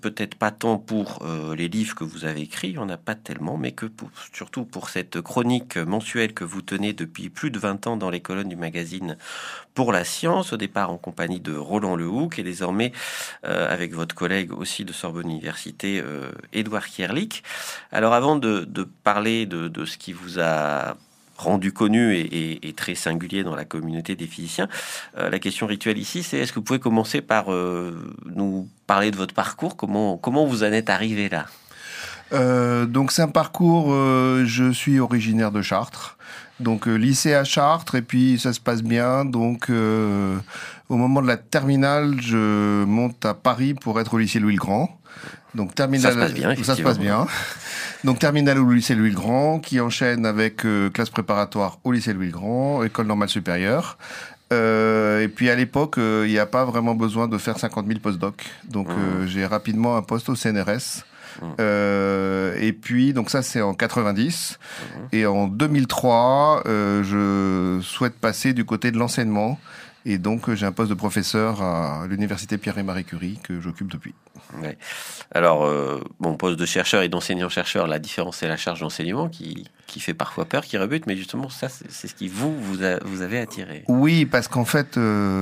peut-être pas tant pour les livres que vous avez écrits, il n'y en a pas tellement, mais surtout pour cette chronique mensuelle que vous tenez depuis plus de 20 ans dans les colonnes du magazine Pour la Science, au départ en compagnie de Roland Lehoucq et désormais avec votre collègue aussi de Sorbonne Université, Édouard Kierlich. Alors avant de parler de ce qui vous a rendu connu et très singulier dans la communauté des physiciens. La question rituelle ici, c'est est-ce que vous pouvez commencer par nous parler de votre parcours, comment vous en êtes arrivé là? Donc c'est un parcours, je suis originaire de Chartres, donc lycée à Chartres, et puis ça se passe bien, donc au moment de la terminale, je monte à Paris pour être au lycée Louis-le-Grand. Donc terminale, ça se passe bien, ça se passe bien. Donc terminale au lycée Louis-le-Grand, qui enchaîne avec classe préparatoire au lycée Louis-le-Grand, école normale supérieure. Et puis à l'époque, il n'y a pas vraiment besoin de faire 50 000 postdocs. Donc j'ai rapidement un poste au CNRS. Et puis donc ça c'est en 90 et en 2003 je souhaite passer du côté de l'enseignement et donc j'ai un poste de professeur à l'université Pierre et Marie Curie que j'occupe depuis. Ouais. Alors bon, poste de chercheur et d'enseignant-chercheur, la différence c'est la charge d'enseignement qui fait parfois peur, qui rebute, mais justement ça c'est ce qui vous avez attiré. Oui, parce qu'en fait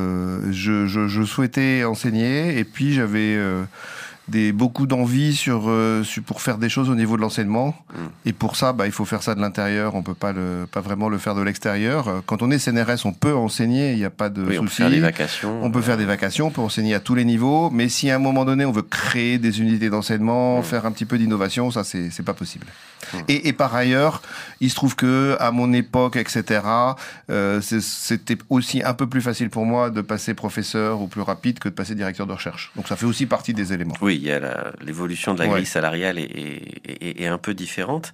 je souhaitais enseigner et puis j'avais beaucoup d'envie pour faire des choses au niveau de l'enseignement. Et pour ça, il faut faire ça de l'intérieur. On peut pas vraiment le faire de l'extérieur. Quand on est CNRS, on peut enseigner. Il n'y a pas de souci. On peut faire des vacations. On peut faire des vacations. On peut enseigner à tous les niveaux. Mais si à un moment donné, on veut créer des unités d'enseignement, faire un petit peu d'innovation, ça, c'est pas possible. Et par ailleurs, il se trouve que à mon époque, etc., c'était aussi un peu plus facile pour moi de passer professeur ou plus rapide que de passer directeur de recherche. Donc ça fait aussi partie des éléments. Oui, il y a l'évolution de la grille salariale est un peu différente.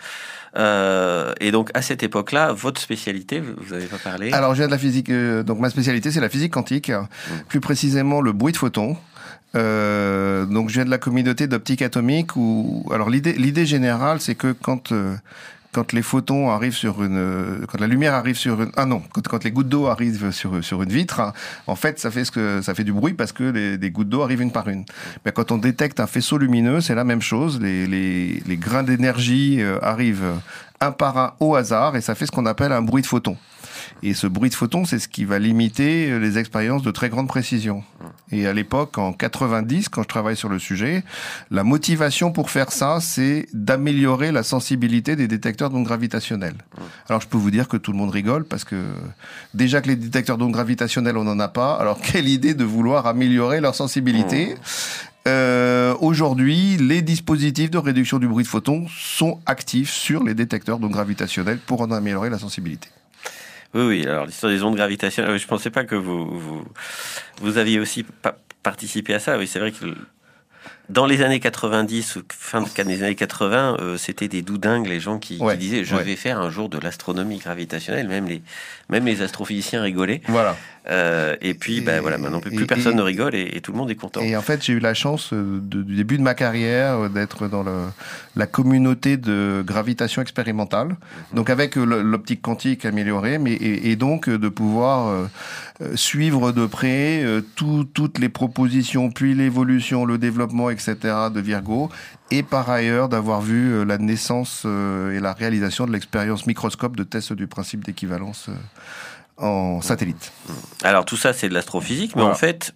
Et donc à cette époque-là, votre spécialité, vous n'avez pas parlé? Alors je viens de la physique. Donc ma spécialité, c'est la physique quantique, plus précisément le bruit de photons. Donc je viens de la communauté d'optique atomique alors l'idée générale c'est que quand les photons arrivent quand la lumière arrive quand les gouttes d'eau arrivent sur une vitre, en fait ça fait du bruit parce que les gouttes d'eau arrivent une par une. Mais quand on détecte un faisceau lumineux, c'est la même chose, les grains d'énergie arrivent un par un au hasard et ça fait ce qu'on appelle un bruit de photon. Et ce bruit de photon, c'est ce qui va limiter les expériences de très grande précision. Et à l'époque, en 90, quand je travaille sur le sujet, la motivation pour faire ça, c'est d'améliorer la sensibilité des détecteurs d'ondes gravitationnelles. Alors je peux vous dire que tout le monde rigole, parce que déjà que les détecteurs d'ondes gravitationnelles, on n'en a pas, alors quelle idée de vouloir améliorer leur sensibilité. Aujourd'hui, les dispositifs de réduction du bruit de photon sont actifs sur les détecteurs d'ondes gravitationnelles pour en améliorer la sensibilité. Oui. Alors l'histoire des ondes gravitationnelles, je pensais pas que vous aviez aussi participé à ça. Oui, c'est vrai que dans les années 90 ou fin des années 80, c'était des doudingues, les gens qui disaient je vais faire un jour de l'astronomie gravitationnelle. Même les astrophysiciens rigolaient. Voilà. Et puis, maintenant plus personne ne rigole et tout le monde est content. Et en fait, j'ai eu la chance du début de ma carrière d'être dans la communauté de gravitation expérimentale. Donc avec l'optique quantique améliorée, et donc de pouvoir suivre de près toutes les propositions, puis l'évolution, le développement, etc. de Virgo. Et par ailleurs, d'avoir vu la naissance et la réalisation de l'expérience microscope de test du principe d'équivalence en satellite. Alors tout ça c'est de l'astrophysique, mais en fait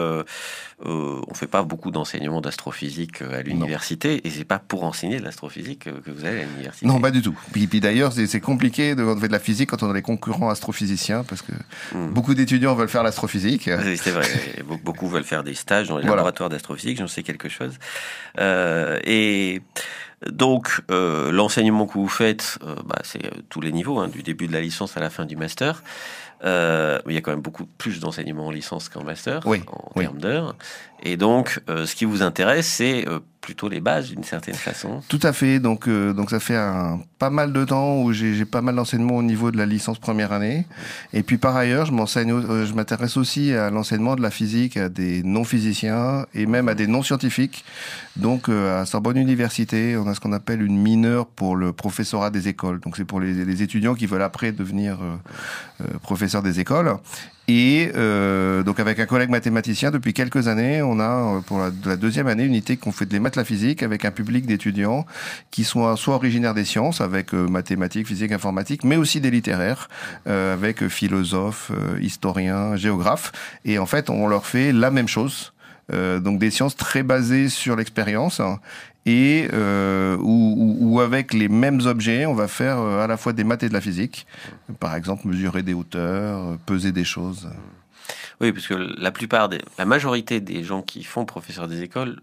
on fait pas beaucoup d'enseignement d'astrophysique à l'université, et c'est pas pour enseigner de l'astrophysique que vous allez à l'université. Non, pas du tout. Puis d'ailleurs c'est compliqué de faire de la physique quand on a des concurrents astrophysiciens, parce que beaucoup d'étudiants veulent faire l'astrophysique. Oui, c'est vrai, beaucoup veulent faire des stages dans les laboratoires d'astrophysique, j'en sais quelque chose. Et donc l'enseignement que vous faites, c'est tous les niveaux, du début de la licence à la fin du master. Il y a quand même beaucoup plus d'enseignement en licence qu'en master, en termes d'heures. Et donc, ce qui vous intéresse, c'est plutôt les bases, d'une certaine façon. Tout à fait. Donc ça fait pas mal de temps où j'ai pas mal d'enseignement au niveau de la licence première année. Et puis par ailleurs, je m'intéresse aussi à l'enseignement de la physique à des non-physiciens et même à des non-scientifiques. Donc à Sorbonne Université, on a ce qu'on appelle une mineure pour le professorat des écoles. Donc c'est pour les étudiants qui veulent après devenir professeurs des écoles. Et donc avec un collègue mathématicien, depuis quelques années, on a pour la deuxième année une unité qu'on fait de les maths la physique avec un public d'étudiants qui sont soit originaires des sciences, avec mathématiques, physique, informatique, mais aussi des littéraires, avec philosophes, historiens, géographes. Et en fait, on leur fait la même chose. Donc des sciences très basées sur l'expérience et où avec les mêmes objets, on va faire à la fois des maths et de la physique. Par exemple, mesurer des hauteurs, peser des choses. Oui, parce que la majorité des gens qui font professeur des écoles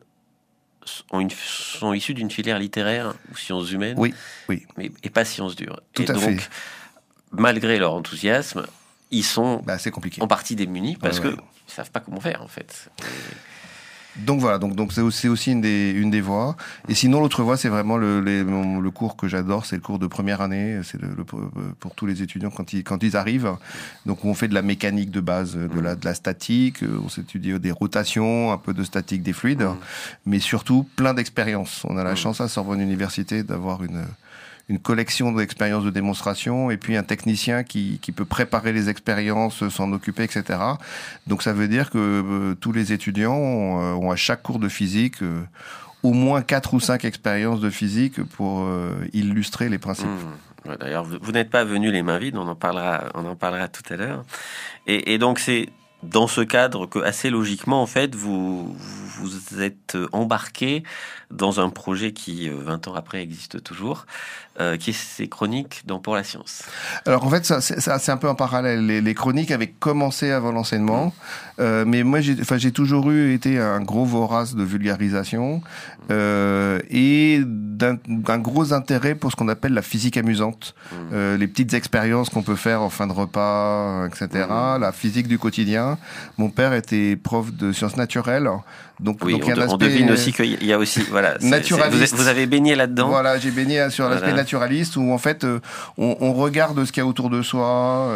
sont issus d'une filière littéraire ou sciences humaines, oui. et pas sciences dures. Tout à fait. Donc, malgré leur enthousiasme, ils sont c'est compliqué. En partie démunis parce qu'ils ne savent pas comment faire, en fait. Donc voilà, donc c'est aussi une des voies. Et sinon, l'autre voie, c'est vraiment le cours que j'adore, c'est le cours de première année. C'est pour tous les étudiants quand ils arrivent. Donc on fait de la mécanique de base, de la statique, on s'étudie des rotations, un peu de statique des fluides, mais surtout plein d'expériences. On a la chance à Sorbonne Université d'avoir une collection d'expériences de démonstration et puis un technicien qui peut préparer les expériences, s'en occuper, etc. Donc ça veut dire que tous les étudiants ont à chaque cours de physique au moins 4 ou 5 expériences de physique pour illustrer les principes. Ouais, d'ailleurs, vous n'êtes pas venu les mains vides, on en parlera tout à l'heure. Et donc c'est dans ce cadre que, assez logiquement, en fait, vous êtes embarqué dans un projet qui, 20 ans après, existe toujours, qui est ces chroniques dans Pour la Science. Alors, en fait, c'est un peu en parallèle. Les chroniques avaient commencé avant l'enseignement, mais moi, j'ai toujours été un gros vorace de vulgarisation et d'un gros intérêt pour ce qu'on appelle la physique amusante, les petites expériences qu'on peut faire en fin de repas, etc., la physique du quotidien. Mon père était prof de sciences naturelles, donc oui, il y a un aspect, on devine aussi qu'il y a aussi naturaliste. Vous avez baigné là-dedans. Voilà, j'ai baigné sur l'aspect naturaliste où en fait on regarde ce qu'il y a autour de soi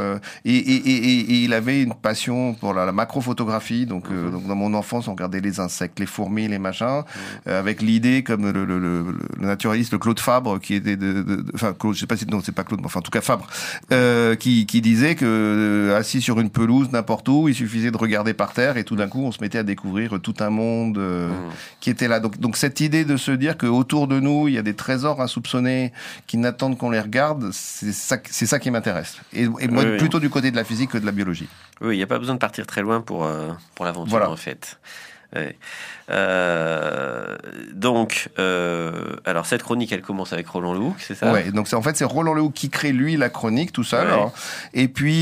et il avait une passion pour la macrophotographie. Donc dans mon enfance, on regardait les insectes, les fourmis, les machins, avec l'idée comme le naturaliste, le Claude Fabre, qui était enfin Claude, je sais pas si non c'est pas Claude, mais enfin en tout cas Fabre, qui disait que assis sur une pelouse n'importe où, il suffisait de regarder par terre et tout d'un coup on se mettait à découvrir tout un monde qui était là. Donc cette idée de se dire que autour de nous il y a des trésors insoupçonnés qui n'attendent qu'on les regarde, c'est ça qui m'intéresse. Et moi plutôt du côté de la physique que de la biologie. Oui, il n'y a pas besoin de partir très loin pour l'aventure en fait. Ouais. Donc, alors cette chronique, elle commence avec Roland Lehoucq, c'est ça? Ouais. Donc en fait, c'est Roland Lehoucq qui crée lui la chronique tout seul. Ouais. Et puis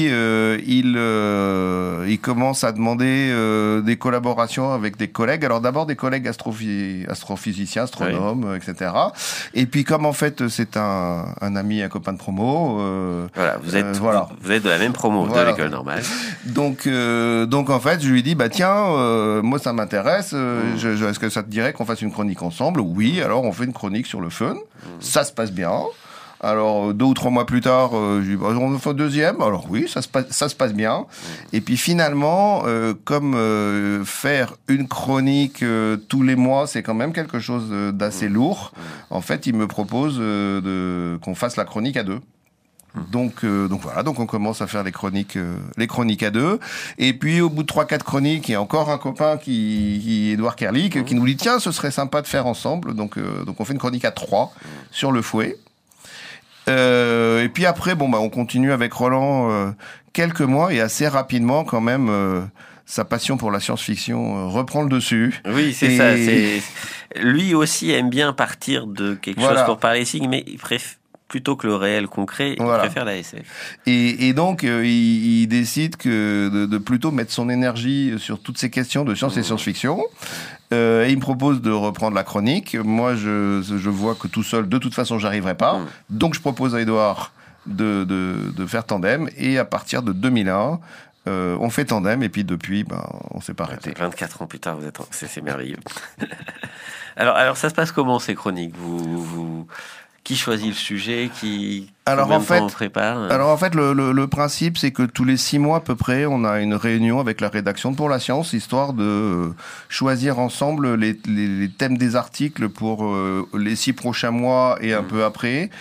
il commence à demander des collaborations avec des collègues. Alors d'abord des collègues astrophysiciens, astronomes, etc. Et puis comme en fait c'est un ami, un copain de promo. Voilà, vous êtes de la même promo de l'école normale. Donc en fait, je lui dis tiens, moi ça m'intéresse. Est-ce que ça te dirait qu'on fasse une chronique ensemble? Oui, alors on fait une chronique sur le fun. Ça se passe bien. Alors 2 ou 3 mois plus tard, je dis on fait un deuxième. Alors oui, ça se passe bien. Et puis finalement, comme faire une chronique tous les mois, c'est quand même quelque chose d'assez lourd. En fait, il me propose qu'on fasse la chronique à 2. Donc voilà, donc on commence à faire les chroniques à 2. Et puis au bout de 3-4 chroniques, il y a encore un copain Édouard Kerlik, qui nous dit tiens, ce serait sympa de faire ensemble. Donc on fait une chronique à 3 sur le fouet. Et puis après, on continue avec Roland quelques mois et assez rapidement quand même. Sa passion pour la science-fiction reprend le dessus. Oui, c'est ça. Lui aussi aime bien partir de quelque chose pour parler ici, mais il préfère plutôt que le réel concret, il préfère la SF. Et donc, il décide de plutôt mettre son énergie sur toutes ces questions de science et science-fiction. Et il me propose de reprendre la chronique. Moi, je vois que tout seul, de toute façon, j'arriverai pas. Donc, je propose à Édouard de faire tandem. Et à partir de 2001, on fait tandem. Et puis, depuis, on s'est pas arrêté. 24 ans plus tard, c'est merveilleux. alors, ça se passe comment, ces chroniques? Qui choisit le sujet? Alors en fait, on prépare? Alors en fait, le principe, c'est que tous les 6 mois à peu près, on a une réunion avec la rédaction de Pour la Science, histoire de choisir ensemble les thèmes des articles pour les 6 prochains mois et un peu après.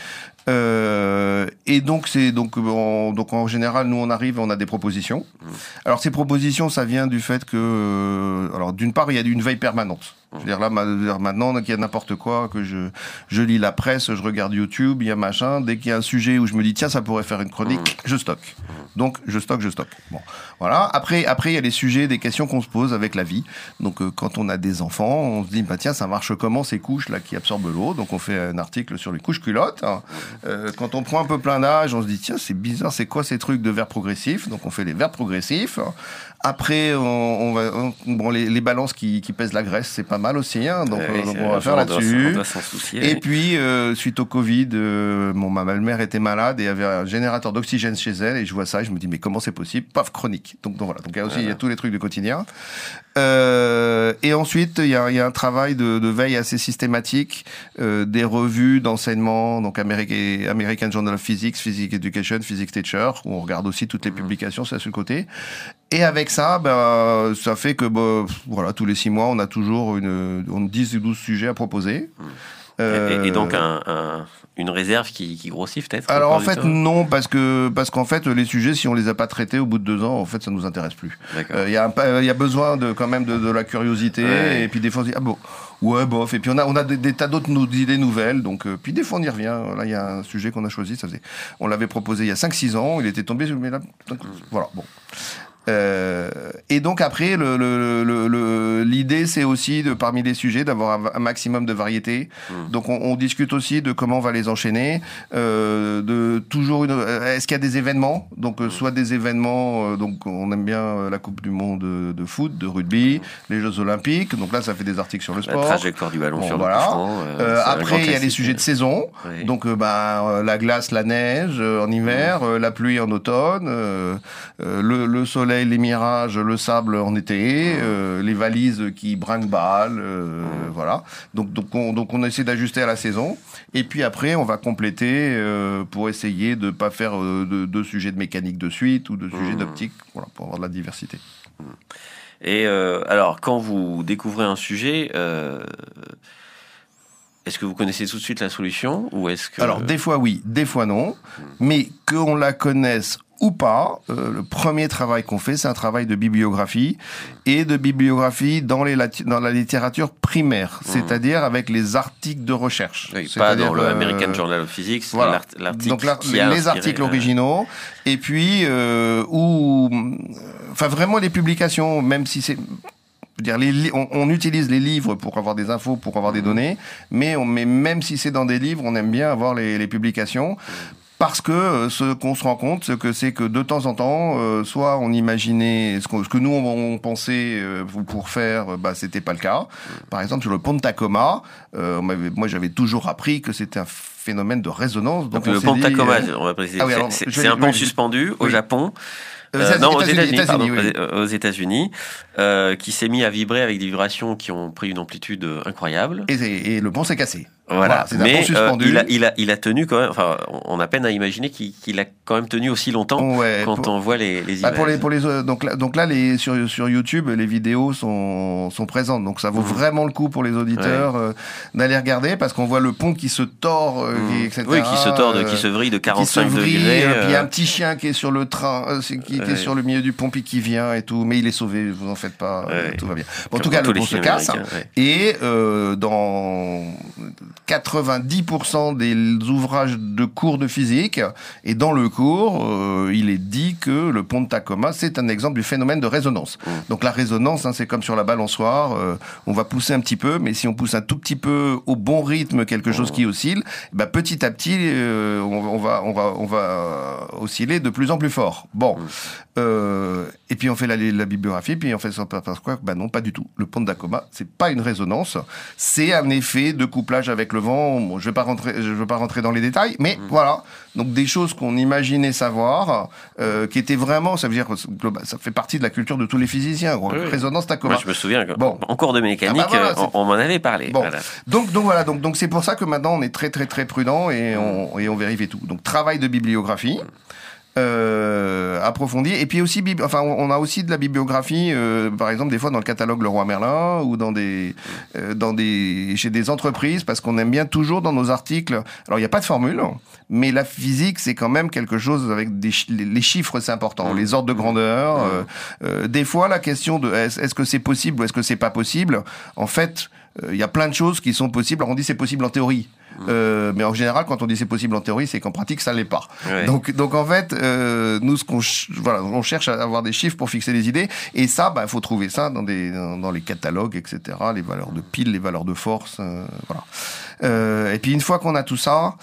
Et donc donc en général, nous on arrive, on a des propositions. Alors ces propositions, ça vient du fait que alors d'une part, il y a une veille permanente. Je veux dire là maintenant qu'il y a n'importe quoi, que je lis la presse, je regarde YouTube, il y a machin, dès qu'il y a un sujet où je me dis tiens, ça pourrait faire une chronique, je stocke. Donc je stocke. Bon, voilà. Après il y a les sujets, des questions qu'on se pose avec la vie. Donc quand on a des enfants, on se dit bah tiens, ça marche comment ces couches là qui absorbent l'eau. Donc on fait un article sur les couches culottes. Quand on prend un peu plein d'âge, on se dit tiens, c'est bizarre, c'est quoi ces trucs de verre progressif. Donc on fait les verres progressifs. Après bon les balances qui pèsent la graisse, c'est pas mal aussi, hein, donc on va faire là-dessus. On doit s'en soucier. Et puis suite au Covid, ma belle-mère était malade et avait un générateur d'oxygène chez elle, et je vois ça et je me dis mais comment c'est possible? Paf, chronique. Donc voilà. Donc il y a tous les trucs du quotidien. Et ensuite il y a un travail de veille assez systématique, des revues d'enseignement, donc American Journal of Physics, Physics Education, Physics Teacher, où on regarde aussi toutes les publications, c'est sur le côté. Et avec ça, ça fait que voilà, tous les 6 mois, on a toujours 10 ou 12 sujets à proposer. Et donc une réserve qui grossit peut-être. Alors en fait non, parce qu'en fait les sujets, si on les a pas traités au bout de 2 ans, en fait ça nous intéresse plus. Il y a besoin quand même de la curiosité, et puis des fois on se dit ah bon ouais bof, et puis on a des tas d'autres idées nouvelles, donc puis des fois on y revient. Là il y a un sujet qu'on a choisi, on l'avait proposé il y a 5-6 ans, il était tombé, mais là voilà bon. Et donc après, l'idée c'est aussi parmi les sujets d'avoir un maximum de variété. Donc on discute aussi de comment on va les enchaîner, de toujours est-ce qu'il y a des événements, donc soit des événements, donc on aime bien la Coupe du Monde de foot, de rugby, les Jeux Olympiques. Donc là ça fait des articles sur le sport. La trajectoire du ballon sur voilà. le couche-franc. Après il y a les sujets de saison. Oui. Donc la glace, la neige en hiver, la pluie en automne, le soleil, les mirages, le sable en été, les valises qui brinque-balle, voilà. Donc on essaie d'ajuster à la saison. Et puis après, on va compléter pour essayer de pas faire de sujets de mécanique de suite ou de sujets d'optique, voilà, pour avoir de la diversité. Et alors, quand vous découvrez un sujet, est-ce que vous connaissez tout de suite la solution, ou est-ce que... Alors des fois oui, des fois non, mais qu'on la connaisse ou pas, le premier travail qu'on fait, c'est un travail de bibliographie, et de bibliographie dans la littérature primaire, c'est-à-dire avec les articles de recherche. Oui, pas dans le American Journal of Physics, voilà. l'article donc les articles originaux, et puis enfin vraiment les publications, même si c'est... on utilise les livres pour avoir des infos, pour avoir des données, mais même si c'est dans des livres, on aime bien avoir les publications. Parce que ce qu'on se rend compte, c'est que de temps en temps, soit on imaginait ce que nous on pensait pour faire, c'était pas le cas. Par exemple, sur le pont de Tacoma, moi j'avais toujours appris que c'était un phénomène de résonance. Donc le pont de Tacoma, on va préciser, c'est un pont suspendu au Japon. Non, aux États-Unis, qui s'est mis à vibrer avec des vibrations qui ont pris une amplitude incroyable. Et le pont s'est cassé. Voilà, mais il a tenu quand même. Enfin, on a peine à imaginer qu'il a quand même tenu aussi longtemps, quand on voit les images. Donc là, sur YouTube, les vidéos sont présentes. Donc ça vaut vraiment le coup pour les auditeurs d'aller regarder, parce qu'on voit le pont qui se tord, etc. Oui, qui se tord, qui se vrille de 45 degrés. Puis il y a un petit chien qui est sur le train, qui était sur le milieu du pont, puis qui vient et tout. Mais il est sauvé, vous en faites pas, tout va bien. Bon, en tout cas, le pont se casse. Et dans 90% des ouvrages de cours de physique, et dans le cours, il est dit que le pont de Tacoma, c'est un exemple du phénomène de résonance. Donc la résonance, c'est comme sur la balançoire, on va pousser un petit peu, mais si on pousse un tout petit peu au bon rythme, quelque chose qui oscille, petit à petit, on va osciller de plus en plus fort. Bon. Et puis on fait la bibliographie, puis on fait ça parce quoi? Non, pas du tout. Le pont de Tacoma, c'est pas une résonance, c'est un effet de couplage avec le vent. Bon, je veux pas rentrer dans les détails, mais voilà. Donc des choses qu'on imaginait savoir, qui étaient vraiment, ça veut dire, ça fait partie de la culture de tous les physiciens. Résonance Tacoma. Moi, je me souviens en cours de mécanique, on m'en avait parlé. Bon. Voilà. Donc c'est pour ça que maintenant on est très très très prudent, et on vérifie tout. Donc travail de bibliographie. approfondie. Et puis aussi, on a aussi de la bibliographie, par exemple des fois dans le catalogue Leroy Merlin ou chez des entreprises, parce qu'on aime bien toujours dans nos articles. Alors il n'y a pas de formule, mais la physique c'est quand même quelque chose avec les chiffres, c'est important, les ordres de grandeur. Des fois la question de est-ce que c'est possible ou est-ce que c'est pas possible. En fait, il y a plein de choses qui sont possibles. Alors on dit c'est possible en théorie. Mais en général, quand on dit c'est possible en théorie, c'est qu'en pratique, ça l'est pas. Ouais. Donc en fait, nous, on cherche à avoir des chiffres pour fixer les idées. Et ça, faut trouver ça dans les catalogues, etc. Les valeurs de pile, les valeurs de force, voilà. Et puis une fois qu'on a tout ça,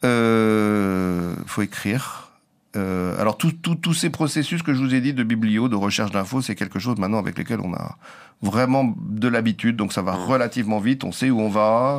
faut écrire. Alors tous ces processus que je vous ai dit de biblio, de recherche d'infos, c'est quelque chose maintenant avec lesquels on a vraiment de l'habitude, donc ça va relativement vite, on sait où on va,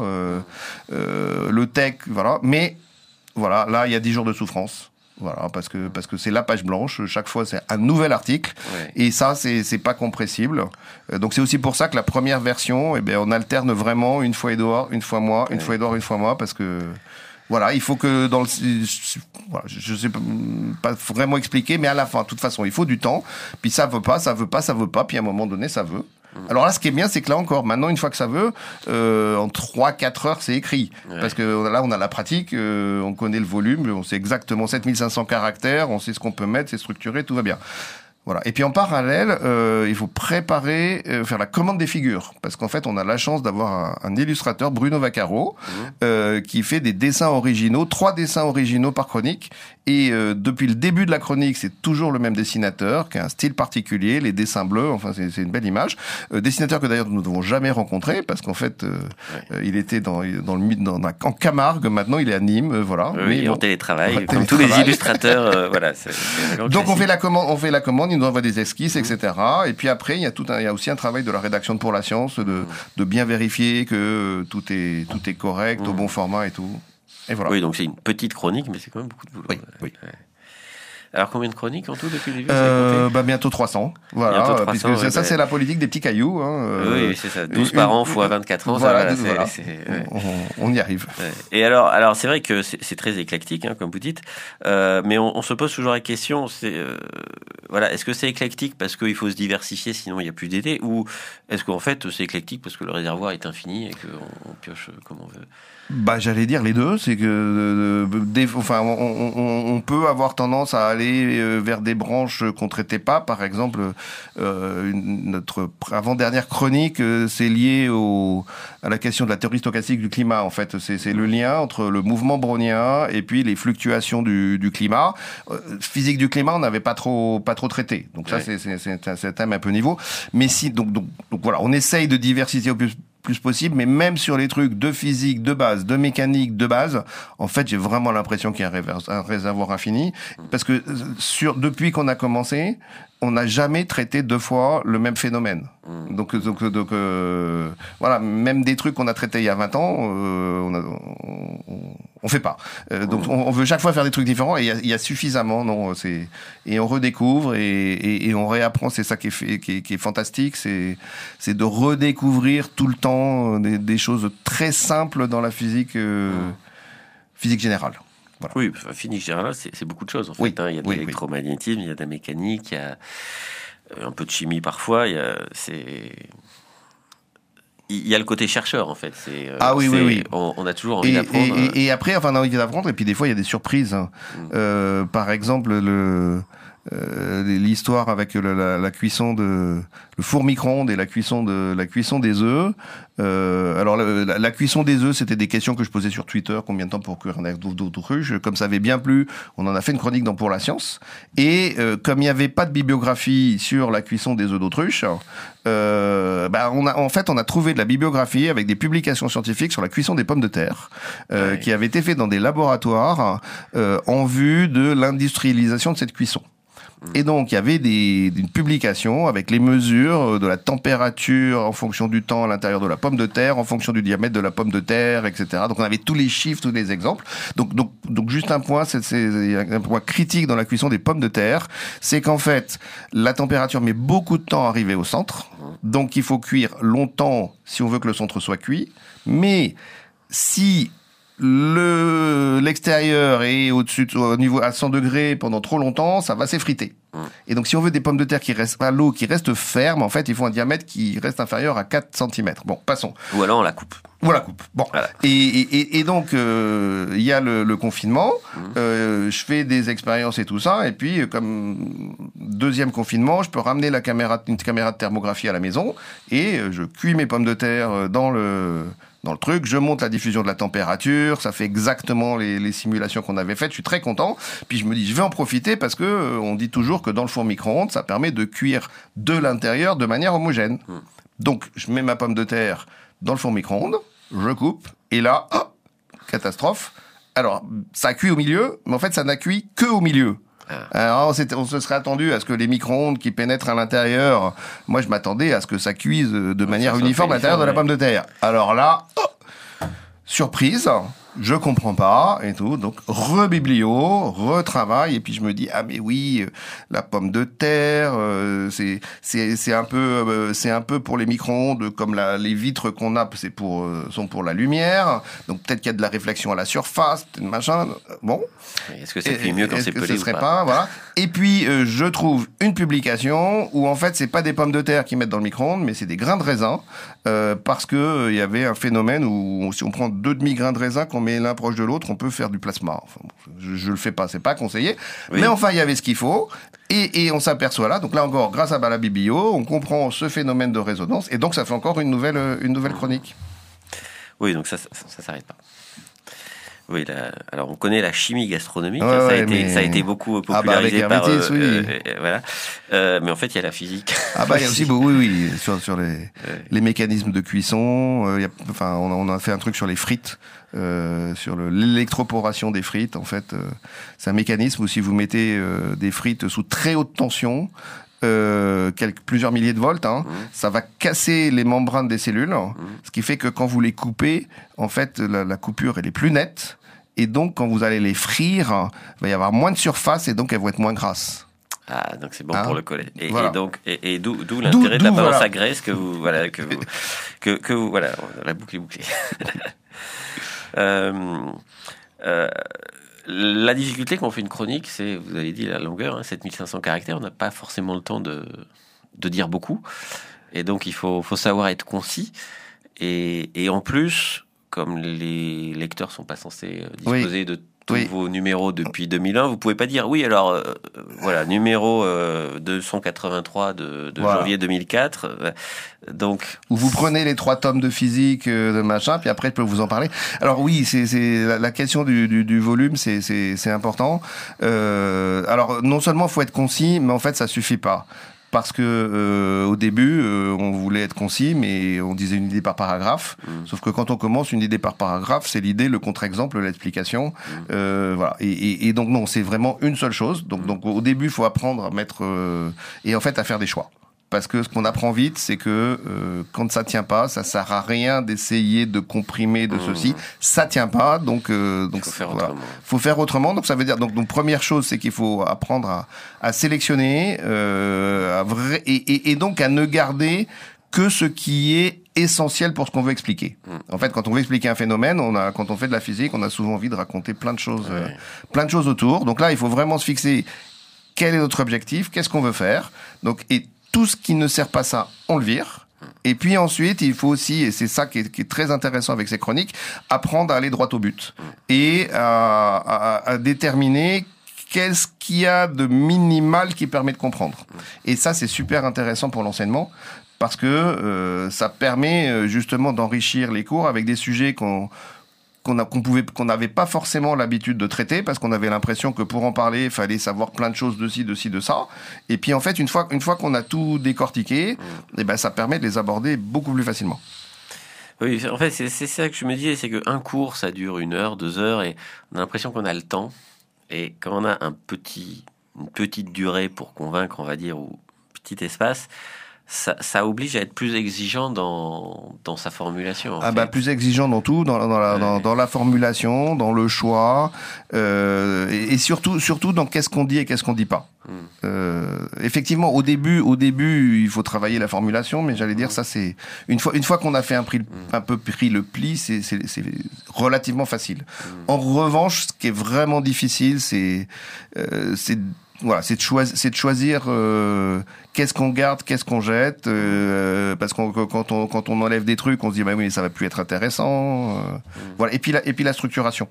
le tech, voilà. Mais voilà, là il y a 10 jours de souffrance. Voilà, parce que c'est la page blanche, chaque fois c'est un nouvel article, et ça c'est pas compressible. Donc c'est aussi pour ça que la première version, on alterne vraiment une fois Édouard, une fois moi, une fois Édouard, une fois moi, parce que voilà, il faut que voilà, je sais pas vraiment expliquer, mais à la fin, de toute façon, il faut du temps. Puis ça veut pas, puis à un moment donné, ça veut. Alors là, ce qui est bien, c'est que là encore, maintenant, une fois que ça veut, en 3-4 heures, c'est écrit. Ouais. Parce que là, on a la pratique, on connaît le volume, on sait exactement 7500 caractères, on sait ce qu'on peut mettre, c'est structuré, tout va bien. Voilà. Et puis en parallèle, il faut préparer, faire la commande des figures, parce qu'en fait, on a la chance d'avoir un illustrateur, Bruno Vaccaro, qui fait des dessins originaux, 3 dessins originaux par chronique. Et depuis le début de la chronique, c'est toujours le même dessinateur, qui a un style particulier, les dessins bleus, enfin c'est une belle image. Dessinateur que d'ailleurs nous n'avons jamais rencontré, parce qu'en fait, il était en Camargue, maintenant il est à Nîmes, voilà. Oui, en télétravail, comme tous les illustrateurs, voilà. Donc on fait la commande, il nous envoie des esquisses, etc. Et puis après, il y a aussi un travail de la rédaction de Pour la Science, de bien vérifier que tout est correct, au bon format et tout. Et voilà. Oui, donc c'est une petite chronique, mais c'est quand même beaucoup de boulot. Oui. Ouais. Alors combien de chroniques en tout depuis le début Bientôt 300. Voilà, bientôt 300, puisque ça c'est la politique des petits cailloux. Oui, c'est ça. 12 par an fois 24 ans. Voilà, on y arrive. Ouais. Et alors c'est vrai que c'est très éclectique, comme vous dites, mais on se pose toujours la question, est-ce que c'est éclectique parce qu'il faut se diversifier, sinon il n'y a plus d'idées, ou est-ce qu'en fait c'est éclectique parce que le réservoir est infini et qu'on pioche comme on veut? J'allais dire les deux, c'est que on peut avoir tendance à aller vers des branches qu'on traitait pas. Par exemple, notre avant-dernière chronique, c'est lié à la question de la théorie stochastique du climat. En fait, c'est le lien entre le mouvement brownien et puis les fluctuations du climat. Physique du climat, on n'avait pas trop traité. Donc ça, c'est un thème un peu niveau. Mais si donc voilà, on essaye de diversifier au plus possible, mais même sur les trucs de physique de base, de mécanique de base, en fait, j'ai vraiment l'impression qu'il y a un réservoir infini, parce que depuis qu'on a commencé, on n'a jamais traité 2 fois le même phénomène. Donc voilà, même des trucs qu'on a traités il y a 20 ans, on fait pas. Donc on veut chaque fois faire des trucs différents, et il y a suffisamment, et on redécouvre et on réapprend. C'est ça qui est fantastique, c'est de redécouvrir tout le temps des choses très simples dans la physique générale. Voilà. Oui, physique générale, c'est beaucoup de choses en fait. Il y a de l'électromagnétisme, il y a de la mécanique, il y a un peu de chimie parfois. Il y a le côté chercheur en fait. Oui. On a toujours envie d'apprendre. Et après, on a envie d'apprendre. Et puis des fois, il y a des surprises. Par exemple, l'histoire avec la cuisson le four micro-ondes et la cuisson des œufs. Alors la cuisson des œufs, c'était des questions que je posais sur Twitter, combien de temps pour cuire un œuf d'autruche. Comme ça avait bien plu, on en a fait une chronique dans Pour la Science. Et comme il n'y avait pas de bibliographie sur la cuisson des œufs d'autruche, on a trouvé de la bibliographie avec des publications scientifiques sur la cuisson des pommes de terre, qui avaient été faites dans des laboratoires en vue de l'industrialisation de cette cuisson. Et donc, il y avait une publication avec les mesures de la température en fonction du temps à l'intérieur de la pomme de terre, en fonction du diamètre de la pomme de terre, etc. Donc, on avait tous les chiffres, tous les exemples. Donc juste un point, c'est un point critique dans la cuisson des pommes de terre, c'est qu'en fait, la température met beaucoup de temps à arriver au centre. Donc, il faut cuire longtemps si on veut que le centre soit cuit. Mais si l'extérieur est au-dessus, au niveau à 100 degrés pendant trop longtemps, ça va s'effriter. Et donc, si on veut des pommes de terre qui restent à l'eau, qui restent fermes, en fait, il faut un diamètre qui reste inférieur à 4 cm. Bon, passons. Ou alors on la coupe. Ou on la coupe. Bon. Voilà. Et donc, il y a le confinement. Je fais des expériences et tout ça. Et puis, comme deuxième confinement, je peux ramener une caméra de thermographie à la maison et je cuis mes pommes de terre dans le truc, je monte la diffusion de la température, ça fait exactement les simulations qu'on avait faites, je suis très content. Puis je me dis, je vais en profiter parce que on dit toujours que dans le four micro-ondes, ça permet de cuire de l'intérieur de manière homogène. Donc, je mets ma pomme de terre dans le four micro-ondes, je coupe, et là, oh, catastrophe. Alors, ça cuit au milieu, mais en fait, ça n'a cuit que au milieu. Alors, on se serait attendu à ce que les micro-ondes qui pénètrent à l'intérieur, moi je m'attendais à ce que ça cuise de manière uniforme à l'intérieur de la pomme de terre. Alors là, oh, surprise, je comprends pas et tout, donc rebiblio, retravail, et puis je me dis ah mais oui, la pomme de terre, c'est un peu pour les micro-ondes comme les vitres qu'on a, sont pour la lumière, donc peut-être qu'il y a de la réflexion à la surface, machin, bon. Est-ce que ça cuit mieux quand c'est pelé ou pas, voilà. Et puis je trouve une publication où en fait c'est pas des pommes de terre qu'ils mettent dans le micro-ondes, mais c'est des grains de raisin, parce que il y avait un phénomène où si on prend 2 demi-grains de raisin qu'on met l'un proche de l'autre, on peut faire du plasma. Enfin, je le fais pas, c'est pas conseillé. Oui. Mais enfin, il y avait ce qu'il faut. Et on s'aperçoit là, donc là encore, grâce à Balabibio, on comprend ce phénomène de résonance. Et donc, ça fait encore une nouvelle chronique. Oui, donc ça s'arrête pas. Oui, alors on connaît la chimie gastronomique, ça a été beaucoup popularisé par voilà. Mais en fait, il y a la physique. Ah bah il y a aussi sur les mécanismes de cuisson, on a fait un truc sur les frites, sur l'électroporation des frites. En fait, c'est un mécanisme où si vous mettez des frites sous très haute tension, plusieurs milliers de volts, ça va casser les membranes des cellules, ce qui fait que quand vous les coupez, en fait, la coupure elle est plus nette, et donc quand vous allez les frire, il va y avoir moins de surface et donc elles vont être moins grasses. Ah, donc c'est bon pour le collet. Et, voilà. et d'où l'intérêt de la balance à graisse que vous voilà, la boucle est bouclée. La difficulté quand on fait une chronique, c'est, vous avez dit la longueur, 7500 caractères, on n'a pas forcément le temps de dire beaucoup. Et donc, il faut savoir être concis. Et en plus, comme les lecteurs sont pas censés disposer de tous vos numéros depuis 2001, vous pouvez pas dire oui, alors, numéro 283 de janvier 2004. Donc, où vous prenez les 3 tomes de physique, de machin, puis après je peux vous en parler. Alors oui, c'est la question du volume, c'est important. Alors non seulement faut être concis, mais en fait ça suffit pas. Parce que au début, on voulait être concis, mais on disait une idée par paragraphe. Sauf que quand on commence une idée par paragraphe, c'est l'idée, le contre-exemple, l'explication. Voilà. Et donc non, c'est vraiment une seule chose. Donc au début, il faut apprendre à mettre et en fait à faire des choix. Parce que ce qu'on apprend vite, c'est que quand ça tient pas, ça sert à rien d'essayer de comprimer de ceci. Ça tient pas, donc faut faire autrement. Donc ça veut dire donc première chose, c'est qu'il faut apprendre à sélectionner, et donc à ne garder que ce qui est essentiel pour ce qu'on veut expliquer. En fait, quand on veut expliquer un phénomène, quand on fait de la physique, on a souvent envie de raconter plein de choses autour. Donc là, il faut vraiment se fixer quel est notre objectif, qu'est-ce qu'on veut faire. Donc tout ce qui ne sert pas ça, on le vire. Et puis ensuite, il faut aussi, et c'est ça qui est très intéressant avec ces chroniques, apprendre à aller droit au but. Et à déterminer qu'est-ce qu'il y a de minimal qui permet de comprendre. Et ça, c'est super intéressant pour l'enseignement, parce que ça permet justement d'enrichir les cours avec des sujets qu'on n'avait pas forcément l'habitude de traiter, parce qu'on avait l'impression que pour en parler, il fallait savoir plein de choses de ci, de ça. Et puis en fait, une fois qu'on a tout décortiqué, ça permet de les aborder beaucoup plus facilement. Oui, en fait, c'est ça que je me disais, c'est qu'un cours, ça dure 1 heure, 2 heures, et on a l'impression qu'on a le temps. Et quand on a une petite durée pour convaincre, on va dire, ou petit espace, ça oblige à être plus exigeant dans sa formulation. Plus exigeant dans tout, dans la formulation, dans le choix, et surtout dans qu'est-ce qu'on dit et qu'est-ce qu'on dit pas. Effectivement, au début, il faut travailler la formulation, mais j'allais dire ça, c'est une fois qu'on a fait un peu pris le pli, c'est relativement facile. En revanche, ce qui est vraiment difficile, c'est de choisir qu'est-ce qu'on garde, qu'est-ce qu'on jette, parce que quand on enlève des trucs, on se dit bah oui, mais ça va plus être intéressant. Voilà. Et puis la structuration.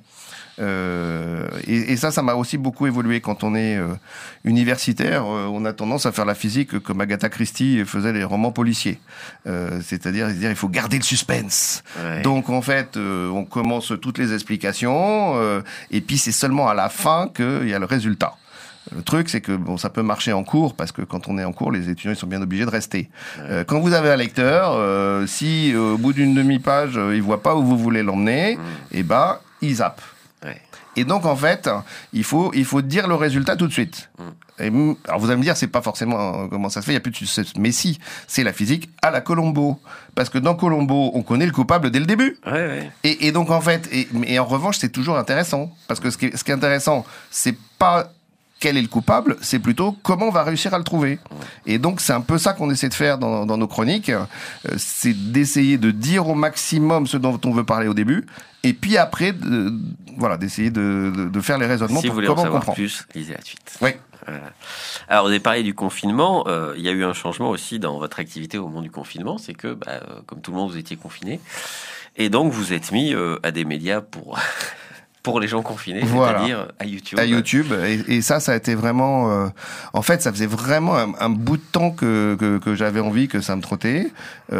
Et ça m'a aussi beaucoup évolué quand on est universitaire. On a tendance à faire la physique comme Agatha Christie faisait les romans policiers, c'est-à-dire il faut garder le suspense. Ouais. Donc en fait, on commence toutes les explications, et puis c'est seulement à la fin qu'il y a le résultat. Le truc, c'est que bon, ça peut marcher en cours, parce que quand on est en cours, les étudiants ils sont bien obligés de rester. Ouais. Quand vous avez un lecteur, si au bout d'une demi-page, il voit pas où vous voulez l'emmener, et ben il zappe. Ouais. Et donc en fait, il faut dire le résultat tout de suite. Alors vous allez me dire, c'est pas forcément comment ça se fait, il y a plus de mais si, c'est la physique à la Colombo, parce que dans Colombo, on connaît le coupable dès le début. Ouais, ouais. Et donc en fait, et en revanche, c'est toujours intéressant, parce que ce qui est intéressant, c'est pas quel est le coupable, c'est plutôt comment on va réussir à le trouver. Et donc, c'est un peu ça qu'on essaie de faire dans nos chroniques, c'est d'essayer de dire au maximum ce dont on veut parler au début, et puis après, d'essayer de faire les raisonnements pour comment on comprend. Plus, lisez la suite. Oui. Voilà. Alors, vous avez parlé du confinement, il y a eu un changement aussi dans votre activité au moment du confinement, c'est que, comme tout le monde, vous étiez confinés, et donc vous êtes mis à des médias pour les gens confinés, voilà. C'est-à-dire à YouTube. À YouTube, et ça a été vraiment... en fait, ça faisait vraiment un bout de temps que j'avais envie, que ça me trottait,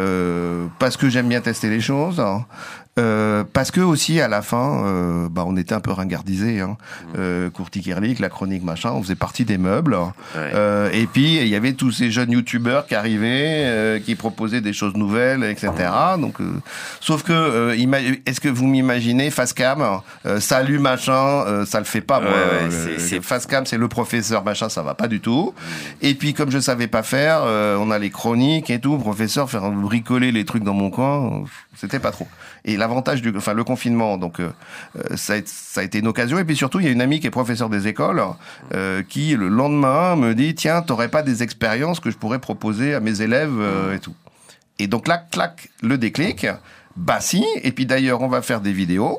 parce que j'aime bien tester les choses, hein. Parce que aussi à la fin, on était un peu ringardisés, hein. Courtiquerlic, la chronique machin, on faisait partie des meubles. Ouais. Et puis il y avait tous ces jeunes youtubeurs qui arrivaient, qui proposaient des choses nouvelles, etc. Donc, sauf que est-ce que vous m'imaginez Facecam, salut machin, ça le fait pas. Moi, c'est Facecam, c'est le professeur machin, ça va pas du tout. Et puis comme je savais pas faire, on a les chroniques et tout, professeur faire bricoler les trucs dans mon coin, c'était pas trop. Et l'avantage le confinement, donc ça a été une occasion. Et puis surtout, il y a une amie qui est professeure des écoles, qui le lendemain me dit tiens, t'aurais pas des expériences que je pourrais proposer à mes élèves et tout. Et donc là, clac, le déclic. Bah si. Et puis d'ailleurs, on va faire des vidéos.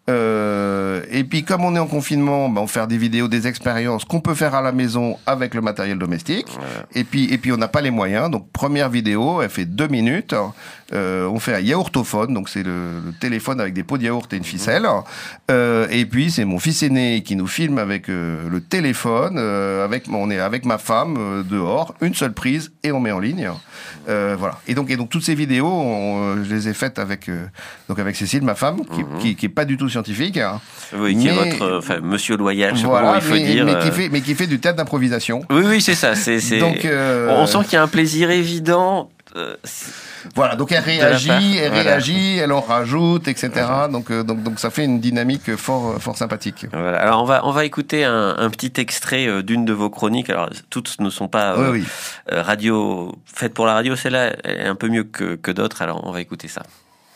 Et puis comme on est en confinement, on va faire des vidéos, des expériences qu'on peut faire à la maison avec le matériel domestique. Ouais. Et puis on n'a pas les moyens. Donc première vidéo, elle fait 2 minutes. On fait un yaourtophone, donc c'est le téléphone avec des pots de yaourt et une ficelle. Et puis c'est mon fils aîné qui nous filme avec le téléphone. On est avec ma femme dehors, une seule prise et on met en ligne. Voilà. Et donc toutes ces vidéos, je les ai faites avec Cécile, ma femme, qui est pas du tout scientifique. Hein. Oui, qui est votre monsieur loyal, je sais pas comment il faut dire. Mais qui fait du théâtre d'improvisation. Oui, c'est ça. Donc, on sent qu'il y a un plaisir évident. Voilà, donc elle réagit, elle en rajoute, etc. Voilà. Donc ça fait une dynamique fort sympathique. Voilà. Alors on va écouter un petit extrait d'une de vos chroniques. Alors toutes ne sont pas radio faites pour la radio, celle-là elle est un peu mieux que d'autres. Alors on va écouter ça.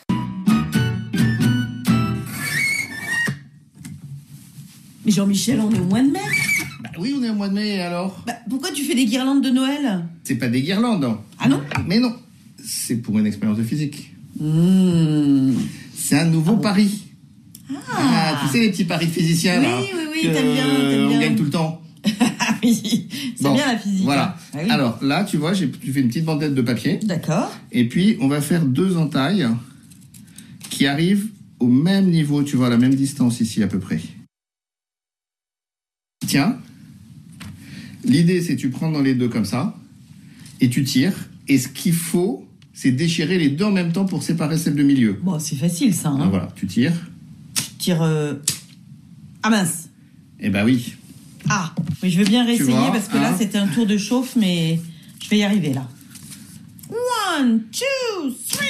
Mais Jean-Michel, on est au mois de mai. Bah oui, on est au mois de mai, alors. Pourquoi tu fais des guirlandes de Noël ? C'est pas des guirlandes. Ah non ? Mais non. C'est pour une expérience de physique. C'est un nouveau pari. Tu sais, les petits paris de physiciens, là. Oui, t'aimes bien. On gagne tout le temps. Oui, c'est bien la physique. Voilà. Ah oui. Alors là, tu vois, tu fais une petite bandelette de papier. D'accord. Et puis, on va faire 2 entailles qui arrivent au même niveau, tu vois, à la même distance ici, à peu près. Tiens, l'idée, c'est tu prends dans les 2 comme ça, et tu tires, et ce qu'il faut, c'est déchirer les 2 en même temps pour séparer celle de milieu. Bon, c'est facile, ça. Hein. Ah, voilà, tu tires. Ah mince. Eh ben oui. Ah, mais je veux bien réessayer, parce que là, c'était un tour de chauffe, mais je vais y arriver, là. 1, 2, 3.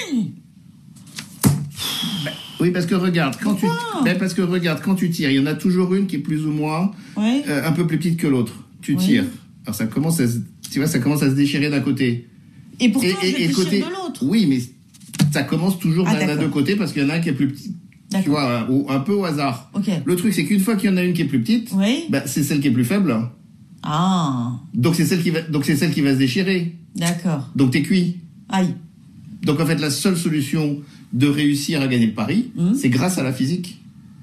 Oui, parce que regarde, quand tu tires, il y en a toujours une qui est plus ou moins un peu plus petite que l'autre. Tu tires. Alors ça commence à se déchirer d'un côté. Et pourtant, je déchire de l'autre. Oui, mais ça commence toujours d'un deux côtés parce qu'il y en a un qui est plus petit. D'accord. Tu vois, un peu au hasard. Okay. Le truc, c'est qu'une fois qu'il y en a une qui est plus petite, c'est celle qui est plus faible. Ah. Donc c'est celle qui va se déchirer. D'accord. Donc t'es cuit. Aïe. Donc en fait, la seule solution de réussir à gagner le pari, c'est grâce à la physique.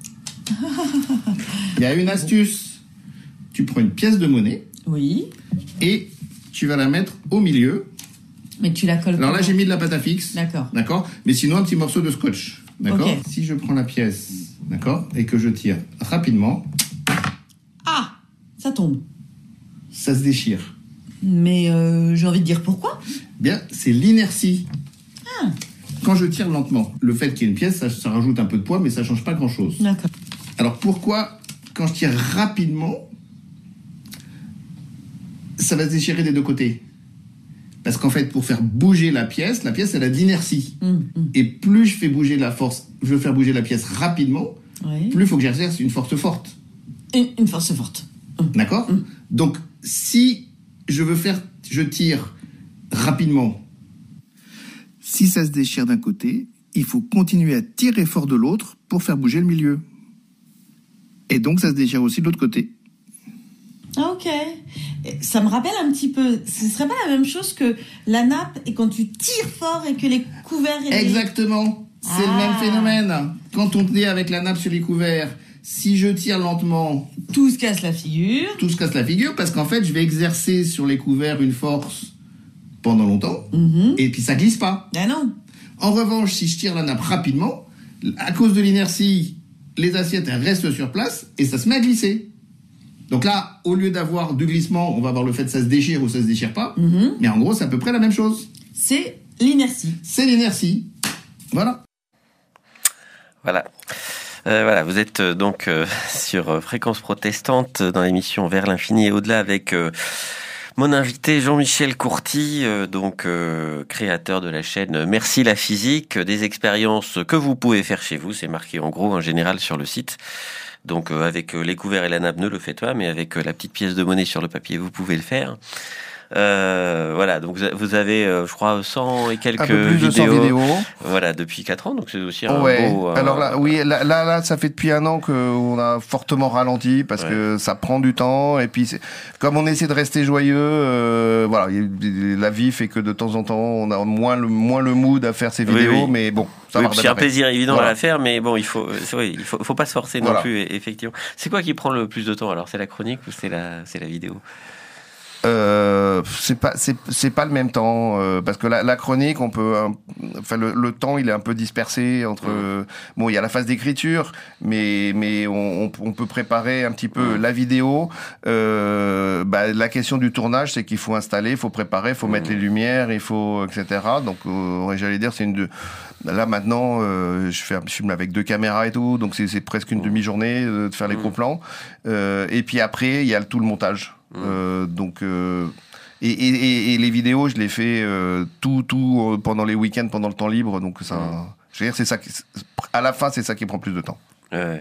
Il y a une astuce. Tu prends une pièce de monnaie. Oui. Et tu vas la mettre au milieu. Mais tu la colles. Alors là, j'ai mis de la pâte à fixe. D'accord. D'accord. Mais sinon, un petit morceau de scotch. D'accord. Okay. Si je prends la pièce, d'accord, et que je tire rapidement. Ah, ça tombe. Ça se déchire. Mais j'ai envie de dire pourquoi. Bien, c'est l'inertie. Ah. Quand je tire lentement, le fait qu'il y ait une pièce, ça rajoute un peu de poids, mais ça change pas grand-chose. D'accord. Alors pourquoi, quand je tire rapidement, ça va se déchirer des deux côtés? Parce qu'en fait, pour faire bouger la pièce, elle a d'inertie. Et plus je fais bouger la pièce rapidement, plus il faut que j'exerce une force forte. Une force forte. D'accord. Donc, si je tire rapidement, si ça se déchire d'un côté, il faut continuer à tirer fort de l'autre pour faire bouger le milieu. Et donc, ça se déchire aussi de l'autre côté. Ok. Ça me rappelle un petit peu, ce serait pas la même chose que la nappe et quand tu tires fort et que les couverts... Exactement. C'est le même phénomène. Quand on est avec la nappe sur les couverts, si je tire lentement... Tout se casse la figure. Tout se casse la figure parce qu'en fait, je vais exercer sur les couverts une force pendant longtemps et puis ça glisse pas. Ah non. En revanche, si je tire la nappe rapidement, à cause de l'inertie, les assiettes elles restent sur place et ça se met à glisser. Donc là, au lieu d'avoir du glissement, on va avoir le fait que ça se déchire ou ça se déchire pas. Mais en gros, c'est à peu près la même chose. C'est l'inertie. C'est l'inertie. Voilà. Voilà, vous êtes donc sur Fréquence Protestante dans l'émission Vers l'infini et au-delà avec mon invité Jean-Michel Courty, créateur de la chaîne Merci la physique, des expériences que vous pouvez faire chez vous, c'est marqué en gros en général sur le site. Donc avec les couverts et la nappe, ne le faites pas, mais avec la petite pièce de monnaie sur le papier, vous pouvez le faire. Voilà, donc vous avez, je crois, 100 et quelques un peu plus de 100 vidéos. Voilà, depuis 4 ans, donc c'est aussi un beau... Alors là, oui, là, ça fait depuis 1 an qu'on a fortement ralenti parce que ça prend du temps et puis comme on essaie de rester joyeux, voilà, la vie fait que de temps en temps, on a moins le mood à faire ces vidéos, mais bon. C'est un plaisir évident à la faire, mais bon, il faut pas se forcer non plus, effectivement. C'est quoi qui prend le plus de temps alors? C'est la chronique ou c'est la vidéo? C'est pas le même temps parce que la chronique le temps il est un peu dispersé entre bon il y a la phase d'écriture mais on peut préparer un petit peu la vidéo. La question du tournage c'est qu'il faut installer, il faut préparer, il faut mettre les lumières, il faut etc. Donc j'allais dire là maintenant je filme avec 2 caméras et tout, donc c'est presque une demi-journée de faire les gros plans et puis après il y a tout le montage. Et les vidéos, je les fais tout pendant les week-ends, pendant le temps libre. Donc ça, je veux dire, c'est ça. À la fin, c'est ça qui prend plus de temps. Ouais.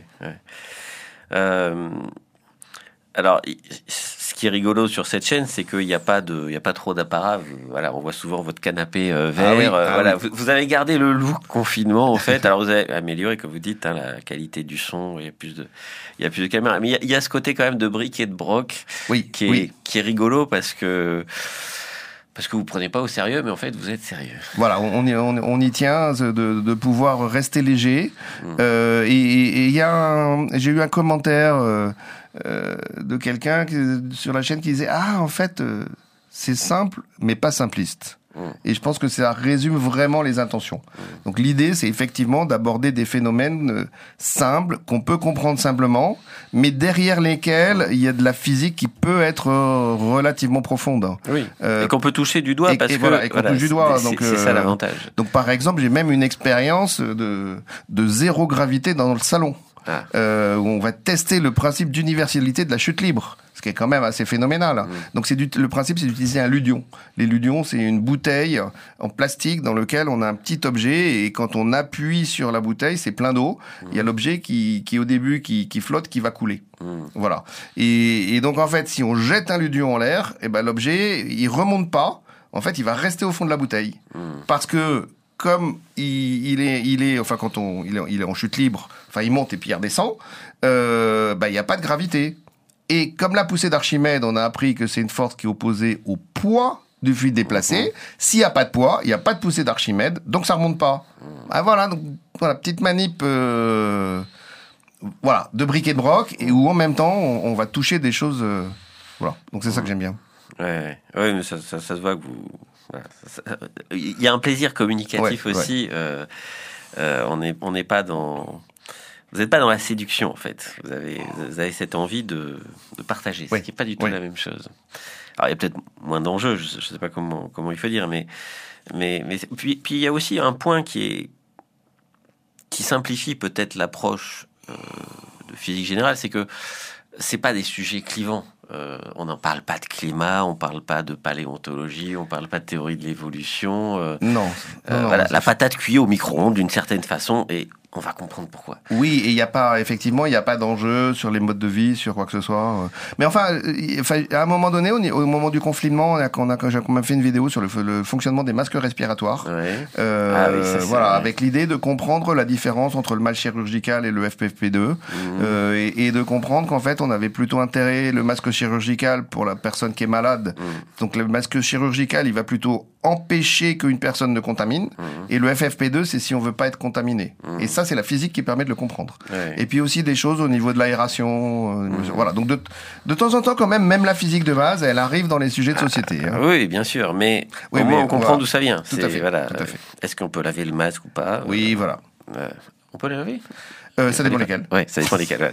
Alors, ce qui est rigolo sur cette chaîne, c'est qu'il n'y a pas trop d'apparat. Voilà, on voit souvent votre canapé vert. Vous avez gardé le look confinement, en fait. Alors, vous avez amélioré, comme vous dites, la qualité du son. Il y a plus de caméras. Mais il y a ce côté quand même de bric et de broc qui est rigolo parce que vous prenez pas au sérieux, mais en fait, vous êtes sérieux. Voilà, on y tient de pouvoir rester léger. Et j'ai eu un commentaire de quelqu'un sur la chaîne qui disait en fait c'est simple mais pas simpliste. Et je pense que ça résume vraiment les intentions. Donc l'idée, c'est effectivement d'aborder des phénomènes simples, qu'on peut comprendre simplement, mais derrière lesquels il y a de la physique qui peut être relativement profonde. Oui. Et qu'on peut toucher du doigt touche du doigt. Donc c'est ça l'avantage. Donc par exemple, j'ai même une expérience de zéro gravité dans le salon. Où on va tester le principe d'universalité de la chute libre, ce qui est quand même assez phénoménal. Donc le principe, c'est d'utiliser un ludion. Les ludions, c'est une bouteille en plastique dans lequel on a un petit objet et quand on appuie sur la bouteille, c'est plein d'eau. Il y a l'objet qui au début qui flotte, qui va couler. Voilà. Et donc en fait, si on jette un ludion en l'air, l'objet il remonte pas. En fait, il va rester au fond de la bouteille parce que comme il est en chute libre, il monte et puis il redescend, il n'y a pas de gravité. Et comme la poussée d'Archimède, on a appris que c'est une force qui est opposée au poids du fluide déplacé. S'il n'y a pas de poids, il n'y a pas de poussée d'Archimède, donc ça remonte pas. Ah, voilà, donc voilà, petite manip voilà, de bric et de broc, et où en même temps, on va toucher des choses... voilà, donc c'est ça que j'aime bien. Ouais, mais ça se voit que vous... Voilà, il y a un plaisir communicatif aussi. On n'est pas dans... Vous n'êtes pas dans la séduction, en fait. Vous avez cette envie de partager, ce qui n'est pas du tout la même chose. Alors, il y a peut-être moins d'enjeux, je ne sais pas comment il faut dire, mais puis il y a aussi un point qui simplifie peut-être l'approche de physique générale, c'est que c'est pas des sujets clivants. On n'en parle pas de climat, on parle pas de paléontologie, on parle pas de théorie de l'évolution. Non, voilà, la patate cuite au micro-ondes d'une certaine façon et on va comprendre pourquoi. Oui, et il n'y a pas d'enjeu sur les modes de vie, sur quoi que ce soit. Mais enfin, à un moment donné, au moment du confinement, j'ai quand même fait une vidéo sur le fonctionnement des masques respiratoires. Ouais. Voilà, avec l'idée de comprendre la différence entre le masque chirurgical et le FFP2, et de comprendre qu'en fait, on avait plutôt intérêt le masque chirurgical pour la personne qui est malade. Donc le masque chirurgical, il va plutôt empêcher qu'une personne ne contamine, et le FFP2, c'est si on veut pas être contaminé. Et ça, c'est la physique qui permet de le comprendre. Ouais. Et puis aussi des choses au niveau de l'aération. Voilà. Donc de temps en temps, quand même la physique de base, elle arrive dans les sujets de société. Oui, bien sûr, mais au moins on comprend d'où ça vient. Tout à fait. Voilà, tout à fait. Est-ce qu'on peut laver le masque ou pas? Oui, voilà. On peut les laver? Ça dépend lesquels. Oui, ça dépend lesquels.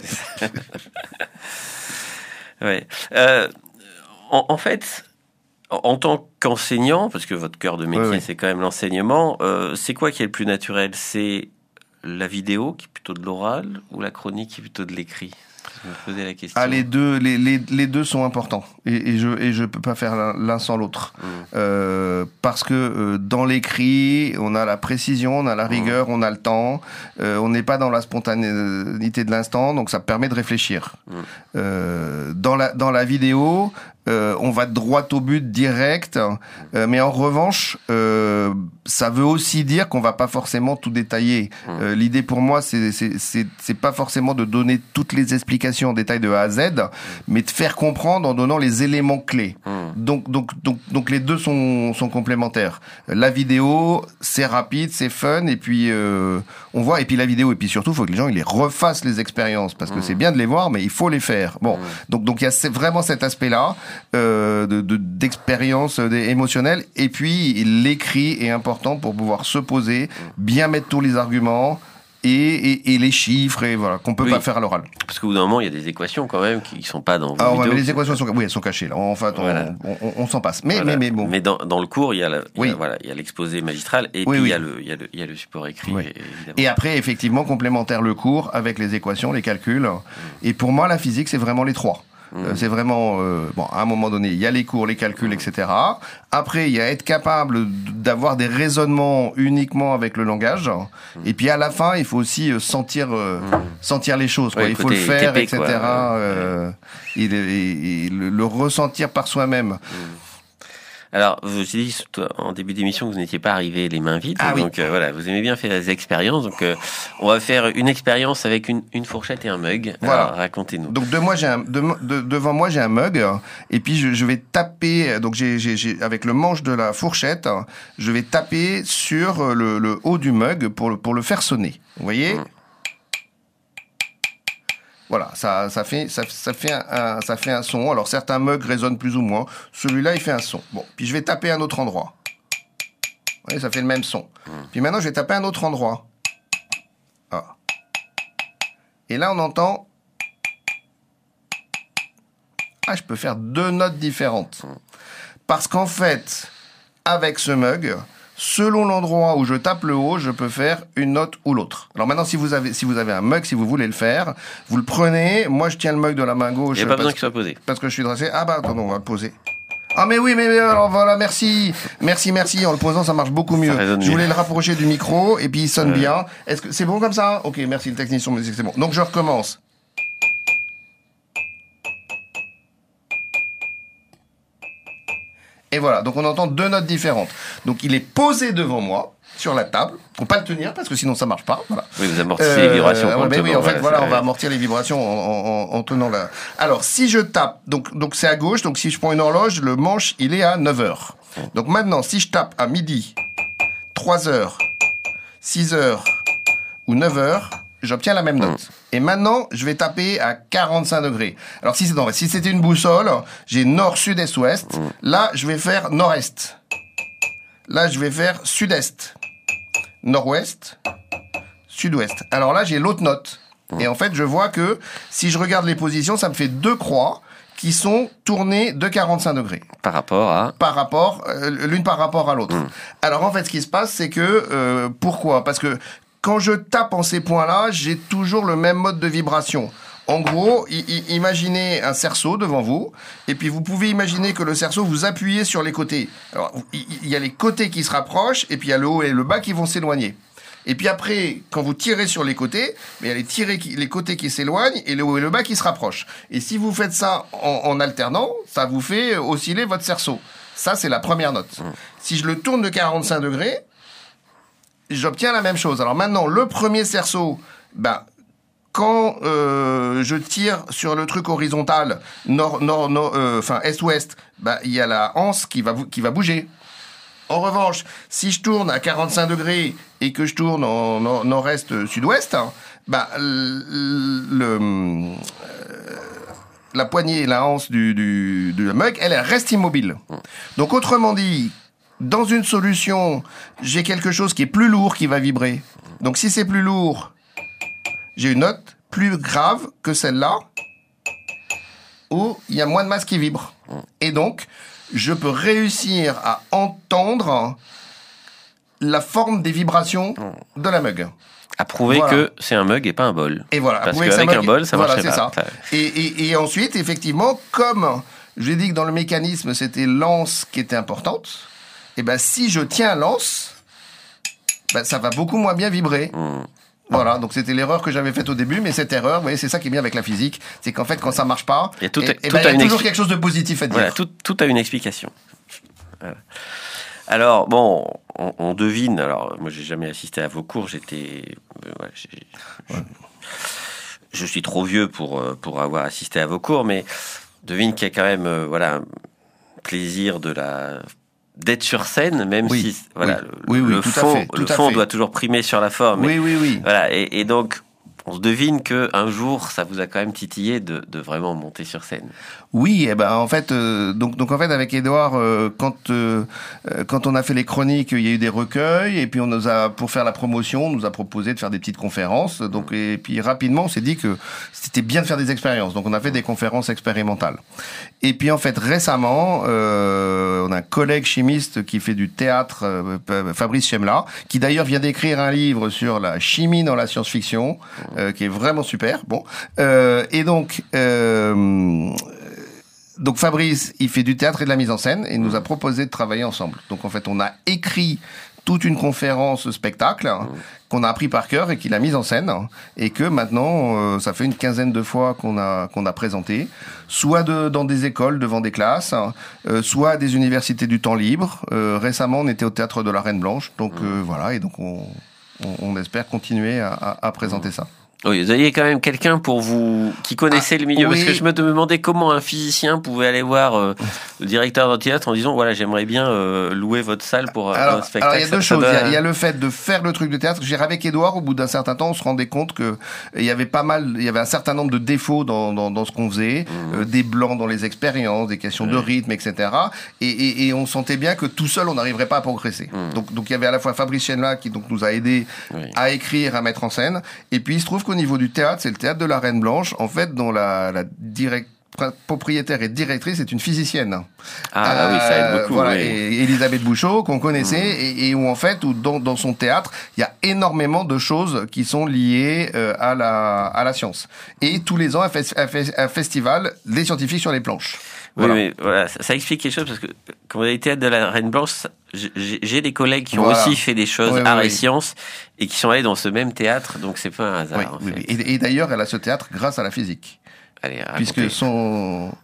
Ouais. En fait, en tant qu'enseignant, parce que votre cœur de métier, c'est quand même l'enseignement, c'est quoi qui est le plus naturel? C'est la vidéo qui est plutôt de l'oral ou la chronique qui est plutôt de l'écrit? Je me posais la question. Ah, les deux sont importants et je peux pas faire l'un sans l'autre. Parce que dans l'écrit, on a la précision, on a la rigueur, on a le temps, on n'est pas dans la spontanéité de l'instant, donc ça permet de réfléchir. Dans la vidéo, on va droit au but direct, mais en revanche, ça veut aussi dire qu'on va pas forcément tout détailler. L'idée pour moi, c'est pas forcément de donner toutes les explications en détail de A à Z, mais de faire comprendre en donnant les éléments clés. Donc les deux sont complémentaires. La vidéo, c'est rapide, c'est fun, et puis on voit, et puis la vidéo, et puis surtout, il faut que les gens ils les refassent les expériences, parce que c'est bien de les voir, mais il faut les faire. Bon, donc il y a vraiment cet aspect-là d'expérience émotionnelle, et puis l'écrit est important pour pouvoir se poser, bien mettre tous les arguments et les chiffres, et voilà, qu'on peut pas faire à l'oral. Parce qu'au bout d'un moment, il y a des équations quand même qui sont pas dans vos vidéos. Mais les équations elles sont cachées là. En fait, on s'en passe. Mais bon. Mais dans le cours, il y a l'exposé magistral et puis il y a le support écrit. Évidemment. Et après, effectivement, complémentaire le cours avec les équations, les calculs. Et pour moi, la physique, c'est vraiment les trois. C'est vraiment à un moment donné, il y a les cours, les calculs, etc. Après, il y a être capable d'avoir des raisonnements uniquement avec le langage. Et puis à la fin, il faut aussi sentir les choses. Quoi. Il faut le faire, etc. Et le ressentir par soi-même. Alors, vous avez dit en début d'émission que vous n'étiez pas arrivé les mains vides. Donc voilà, vous aimez bien faire des expériences. Donc on va faire une expérience avec une fourchette et un mug. Voilà. Alors, racontez-nous. Donc devant moi j'ai un mug, et puis je vais taper. Donc j'ai avec le manche de la fourchette, je vais taper sur le haut du mug pour le faire sonner. Vous voyez? Voilà, ça fait un son. Alors certains mugs résonnent plus ou moins. Celui-là, il fait un son. Bon, puis je vais taper à un autre endroit. Vous voyez, ça fait le même son. Puis maintenant, je vais taper à un autre endroit. Ah. Et là, on entend. Ah, je peux faire deux notes différentes. Parce qu'en fait, avec ce mug, selon l'endroit où je tape le haut, je peux faire une note ou l'autre. Alors maintenant, si vous avez un mug, si vous voulez le faire, vous le prenez. Moi, je tiens le mug de la main gauche. Il n'y a pas besoin qu'il soit posé. Parce que je suis dressé. Ah bah, attends, on va le poser. Ah mais oui, mais alors voilà, merci. En le posant, ça marche beaucoup mieux. Je voulais le rapprocher du micro, et puis il sonne bien. Est-ce que c'est bon comme ça? Ok, merci, le technicien me dit que c'est bon. Donc je recommence. Et voilà, donc on entend deux notes différentes. Donc il est posé devant moi, sur la table. Faut pas le tenir parce que sinon ça marche pas. Voilà. Oui, vous amortissez les vibrations. Oui, en fait, voilà, on va amortir les vibrations en tenant la. Alors, si je tape, donc c'est à gauche. Donc si je prends une horloge, le manche il est à 9h. Donc maintenant, si je tape à midi, 3h, 6h ou 9h, j'obtiens la même note. Et maintenant, je vais taper à 45 degrés. Alors si c'était une boussole, j'ai nord, sud, est, ouest. Là, je vais faire nord-est. Là, je vais faire sud-est. Nord-ouest, sud-ouest. Alors là, j'ai l'autre note. Et en fait, je vois que si je regarde les positions, ça me fait deux croix qui sont tournées de 45 degrés. Par rapport, l'une par rapport à l'autre. Alors en fait, ce qui se passe, c'est que, pourquoi ? Parce que quand je tape en ces points-là, j'ai toujours le même mode de vibration. En gros, imaginez un cerceau devant vous, et puis vous pouvez imaginer que le cerceau, vous appuyez sur les côtés. Alors, il y a les côtés qui se rapprochent, et puis il y a le haut et le bas qui vont s'éloigner. Et puis après, quand vous tirez sur les côtés, il y a les côtés qui s'éloignent, et le haut et le bas qui se rapprochent. Et si vous faites ça en alternant, ça vous fait osciller votre cerceau. Ça, c'est la première note. Si je le tourne de 45 degrés, j'obtiens la même chose. Alors maintenant, le premier cerceau, quand je tire sur le truc horizontal, est-ouest, il y a la anse qui va bouger. En revanche, si je tourne à 45 degrés et que je tourne en nord-est, sud-ouest, la poignée, la anse de la mug, elle reste immobile. Donc autrement dit, dans une solution, j'ai quelque chose qui est plus lourd qui va vibrer. Donc si c'est plus lourd, j'ai une note plus grave que celle-là, où il y a moins de masse qui vibre. Et donc, je peux réussir à entendre la forme des vibrations de la mug. À prouver que c'est un mug et pas un bol. Et voilà. Parce qu'avec un bol, ça marcherait pas. Ça. Et ensuite, effectivement, comme j'ai dit que dans le mécanisme, c'était l'anse qui était importante, et si je tiens l'anse, ça va beaucoup moins bien vibrer. Voilà, donc c'était l'erreur que j'avais faite au début, mais cette erreur, vous voyez, c'est ça qui est bien avec la physique, c'est qu'en fait, quand ça marche pas, il y a toujours quelque chose de positif à dire. Voilà, tout a une explication. Voilà. Alors, bon, on devine, alors, moi, j'ai jamais assisté à vos cours, je suis trop vieux pour avoir assisté à vos cours, mais devine qu'il y a quand même, un plaisir d'être sur scène, même si le fond doit toujours primer sur la forme. Oui. Voilà, et donc on se devine que un jour ça vous a quand même titillé de vraiment monter sur scène. Oui, en fait, donc en fait avec Édouard, quand on a fait les chroniques, il y a eu des recueils, et puis on nous a, pour faire la promotion, on nous a proposé de faire des petites conférences. Donc et puis rapidement, on s'est dit que c'était bien de faire des expériences. Donc on a fait des conférences expérimentales. Et puis en fait récemment, on a un collègue chimiste qui fait du théâtre, Fabrice Chemla, qui d'ailleurs vient d'écrire un livre sur la chimie dans la science-fiction, qui est vraiment super. Bon, et donc Fabrice, il fait du théâtre et de la mise en scène et il nous a proposé de travailler ensemble. Donc en fait, on a écrit toute une conférence spectacle qu'on a appris par cœur et qu'il a mise en scène, et que maintenant, ça fait une quinzaine de fois qu'on a présenté, soit dans des écoles devant des classes, soit à des universités du temps libre. Récemment, on était au théâtre de la Reine Blanche, donc voilà, et donc on espère continuer à présenter ça. Oui, vous aviez quand même quelqu'un pour vous qui connaissait le milieu, parce que je me demandais comment un physicien pouvait aller voir le directeur d'un théâtre en disant voilà, j'aimerais bien louer votre salle pour un spectacle. Alors il y a deux choses. Il y a le fait de faire le truc de théâtre. Avec Édouard, au bout d'un certain temps, on se rendait compte que il y avait un certain nombre de défauts dans ce qu'on faisait, des blancs dans les expériences, des questions de rythme, etc. Et on sentait bien que tout seul on n'arriverait pas à progresser. Donc il y avait à la fois Fabrice Chenla qui donc nous a aidé à écrire, à mettre en scène, et puis il se trouve qu'au niveau du théâtre, c'est le théâtre de la Reine Blanche, en fait, dont la propriétaire et directrice est une physicienne. Oui, ça aide beaucoup. Voilà, et Elisabeth Bouchot, qu'on connaissait, et où en fait, dans son théâtre, il y a énormément de choses qui sont liées à la science. Et tous les ans, un festival des scientifiques sur les planches. Voilà. Oui, mais voilà, ça explique quelque chose, parce que quand vous avez été théâtre de la Reine Blanche, j'ai des collègues qui ont aussi fait des choses arts et sciences et qui sont allés dans ce même théâtre, donc c'est pas un hasard. Et d'ailleurs, elle a ce théâtre grâce à la physique. Allez, puisque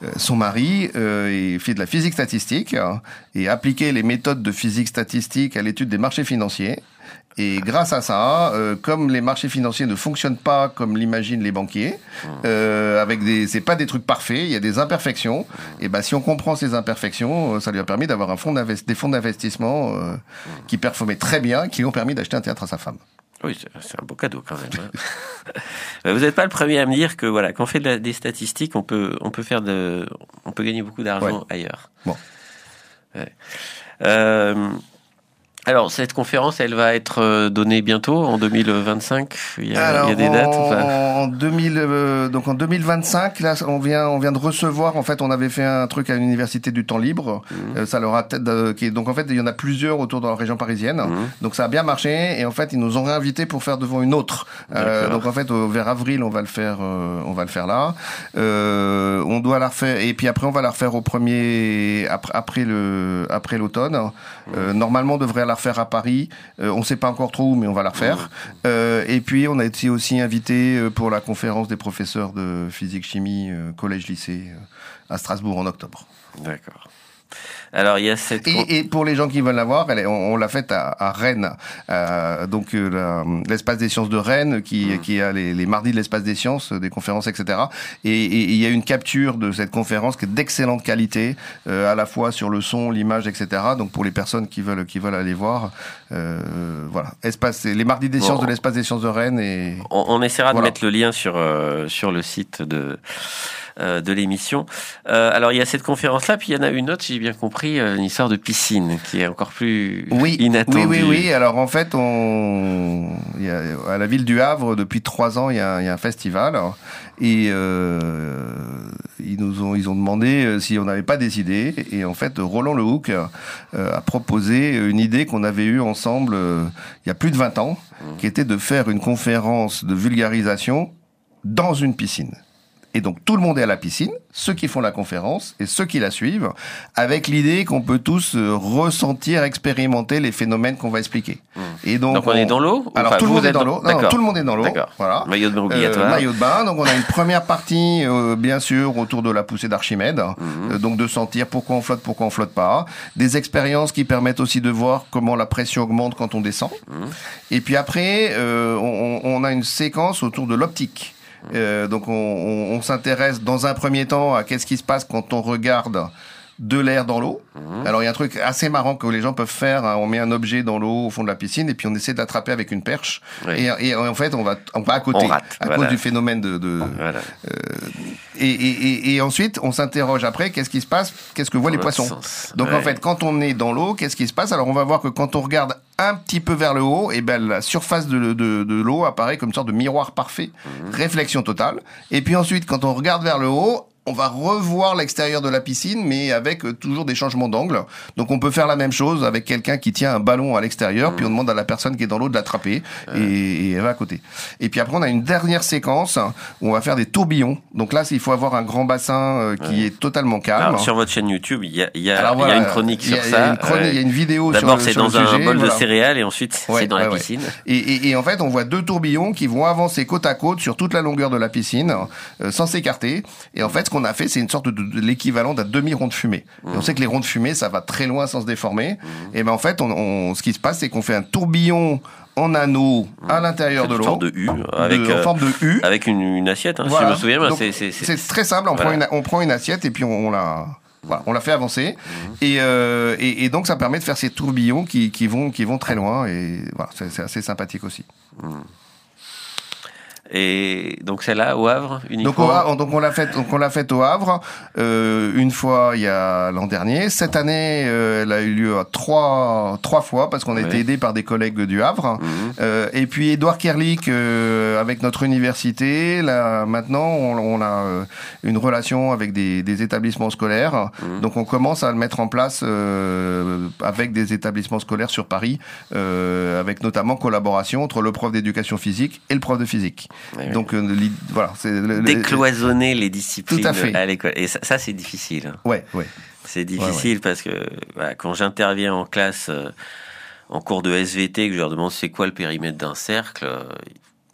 son mari fait de la physique statistique et appliquait les méthodes de physique statistique à l'étude des marchés financiers. Et grâce à ça, comme les marchés financiers ne fonctionnent pas comme l'imaginent les banquiers, c'est pas des trucs parfaits, il y a des imperfections. Et ben, si on comprend ces imperfections, ça lui a permis d'avoir des fonds d'investissement qui performaient très bien, qui lui ont permis d'acheter un théâtre à sa femme. Oui, c'est un beau cadeau quand même. Vous n'êtes pas le premier à me dire que voilà, quand on fait des statistiques, on peut gagner beaucoup d'argent ailleurs. Bon. Ouais. Alors, cette conférence, elle va être donnée bientôt, en 2025. Il y a des dates ou pas ? Donc en 2025, là, on vient de recevoir. En fait, on avait fait un truc à l'université du temps libre. Ça leur a donc en fait, il y en a plusieurs autour de la région parisienne. Donc ça a bien marché. Et en fait, ils nous ont réinvités pour faire devant une autre. Donc en fait, vers avril, on va le faire là. On doit la refaire. Et puis après, on va la refaire après l'automne. Normalement, on devrait la refaire à Paris. On ne sait pas encore trop où, mais on va la refaire. Et puis, on a été aussi invité pour la conférence des professeurs de physique-chimie collège-lycée à Strasbourg en octobre. D'accord. Alors, il y a cette... Et pour les gens qui veulent la voir, on l'a faite à Rennes. Donc, l'espace des sciences de Rennes, qui a les mardis de l'espace des sciences, des conférences, etc. Et il y a une capture de cette conférence qui est d'excellente qualité, à la fois sur le son, l'image, etc. Donc, pour les personnes qui veulent aller voir, voilà. Les mardis des sciences de l'espace des sciences de Rennes. Et on essaiera de mettre le lien sur le site de l'émission. Alors il y a cette conférence-là, puis il y en a une autre, si j'ai bien compris, une histoire de piscine qui est encore plus inattendue. Oui. Alors en fait, à la ville du Havre, depuis 3 ans, il y a un festival. Et ils ont demandé si on n'avait pas des idées. Et en fait, Roland Lehoucq a proposé une idée qu'on avait eue ensemble il y a plus de 20 ans, qui était de faire une conférence de vulgarisation dans une piscine. Et donc tout le monde est à la piscine, ceux qui font la conférence et ceux qui la suivent, avec l'idée qu'on peut tous ressentir, expérimenter les phénomènes qu'on va expliquer. Et donc on est dans l'eau. Alors tout le monde est dans l'eau. Non, tout le monde est dans l'eau. D'accord. Voilà. Maillot de bain obligatoire. Maillot de bain. Donc on a une première partie, bien sûr, autour de la poussée d'Archimède. Donc de sentir pourquoi on flotte pas. Des expériences qui permettent aussi de voir comment la pression augmente quand on descend. Et puis après, on a une séquence autour de l'optique. Donc on s'intéresse dans un premier temps à qu'est-ce qui se passe quand on regarde de l'air dans l'eau. Alors il y a un truc assez marrant que les gens peuvent faire, hein. On met un objet dans l'eau au fond de la piscine et puis on essaie d'attraper avec une perche. Oui. Et en fait on va à côté, cause du phénomène Voilà. Et ensuite on s'interroge après qu'est-ce qui se passe, qu'est-ce que voient les poissons. Donc en fait quand on est dans l'eau, qu'est-ce qui se passe? Alors on va voir que quand on regarde un petit peu vers le haut, et ben la surface de l'eau apparaît comme une sorte de miroir parfait, réflexion totale. Et puis ensuite quand on regarde vers le haut, on va revoir l'extérieur de la piscine, mais avec toujours des changements d'angle. Donc on peut faire la même chose avec quelqu'un qui tient un ballon à l'extérieur, puis on demande à la personne qui est dans l'eau de l'attraper, et elle va à côté. Et puis après on a une dernière séquence où on va faire des tourbillons. Donc là il faut avoir un grand bassin qui est totalement calme. Alors, sur votre chaîne YouTube, il y a une chronique sur ça. Il y a une vidéo. D'abord sur c'est dans un bol de céréales et ensuite c'est dans la piscine. Et en fait on voit 2 tourbillons qui vont avancer côte à côte sur toute la longueur de la piscine, sans s'écarter. Et en fait qu'on a fait, c'est une sorte de l'équivalent d'un demi-rond de fumée. Et on sait que les ronds de fumée, ça va très loin sans se déformer. Et ben en fait, ce qui se passe, c'est qu'on fait un tourbillon en anneau à l'intérieur de l'eau. En forme de U, en forme de U, avec une assiette. Hein, voilà. Si je me souviens, donc, c'est très simple. On prend une assiette et puis on la fait avancer. Et donc ça permet de faire ces tourbillons qui vont très loin. Et voilà, c'est assez sympathique aussi. Et donc c'est là au Havre uniquement. Donc on l'a fait au Havre une fois il y a l'an dernier. Cette année elle a eu lieu à trois fois parce qu'on a été aidé par des collègues du Havre. Et puis Édouard Kerlik avec notre université. Là maintenant on a une relation avec des établissements scolaires. Donc on commence à le mettre en place avec des établissements scolaires sur Paris, avec notamment collaboration entre le prof d'éducation physique et le prof de physique. Oui, donc voilà, c'est décloisonner les disciplines tout à fait. À l'école. Et ça c'est difficile. Ouais. C'est difficile parce que quand j'interviens en classe en cours de SVT, que je leur demande c'est quoi le périmètre d'un cercle,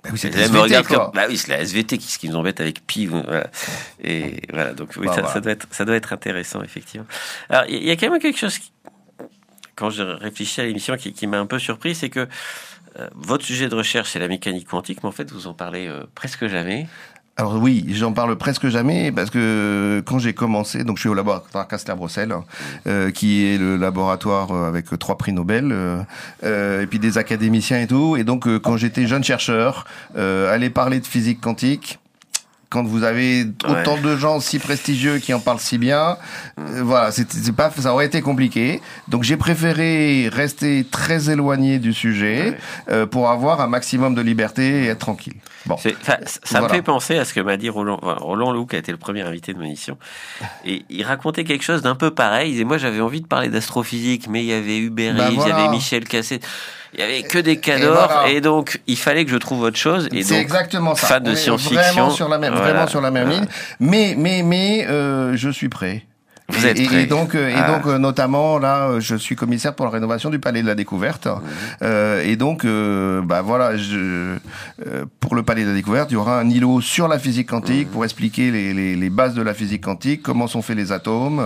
Oui, c'est Elle SVT, me regarde quoi. comme, bah oui, c'est la SVT ce qui nous embête avec Pi, voilà. Et voilà, donc oui, Bah, ça doit être intéressant, effectivement. Alors, il y a quand même quelque chose quand je réfléchis à l'émission qui m'a un peu surpris, c'est que votre sujet de recherche, c'est la mécanique quantique, mais en fait, vous en parlez presque jamais. Alors oui, j'en parle presque jamais parce que quand j'ai commencé, donc je suis au laboratoire Caster-Brossel, qui est le laboratoire avec 3 prix Nobel, et puis des académiciens et tout. Et donc quand j'étais jeune chercheur, aller parler de physique quantique, quand vous avez autant de gens si prestigieux qui en parlent si bien, voilà, c'est pas, ça aurait été compliqué. Donc j'ai préféré rester très éloigné du sujet pour avoir un maximum de liberté et être tranquille. Bon, ça me fait penser à ce que m'a dit Roland Loup, qui a été le premier invité de mon émission. Et il racontait quelque chose d'un peu pareil. Il disait, moi j'avais envie de parler d'astrophysique, mais il y avait Hubert Reeves, il y avait Michel Cassé. Il y avait que des cadors, et donc il fallait que je trouve autre chose. Et c'est donc, exactement ça. Fan de science-fiction, vraiment sur la même ligne. Mais je suis prêt. Vous êtes prêt. Et donc notamment là, je suis commissaire pour la rénovation du Palais de la Découverte. Et donc voilà, pour le Palais de la Découverte, il y aura un îlot sur la physique quantique pour expliquer les bases de la physique quantique, comment sont faits les atomes.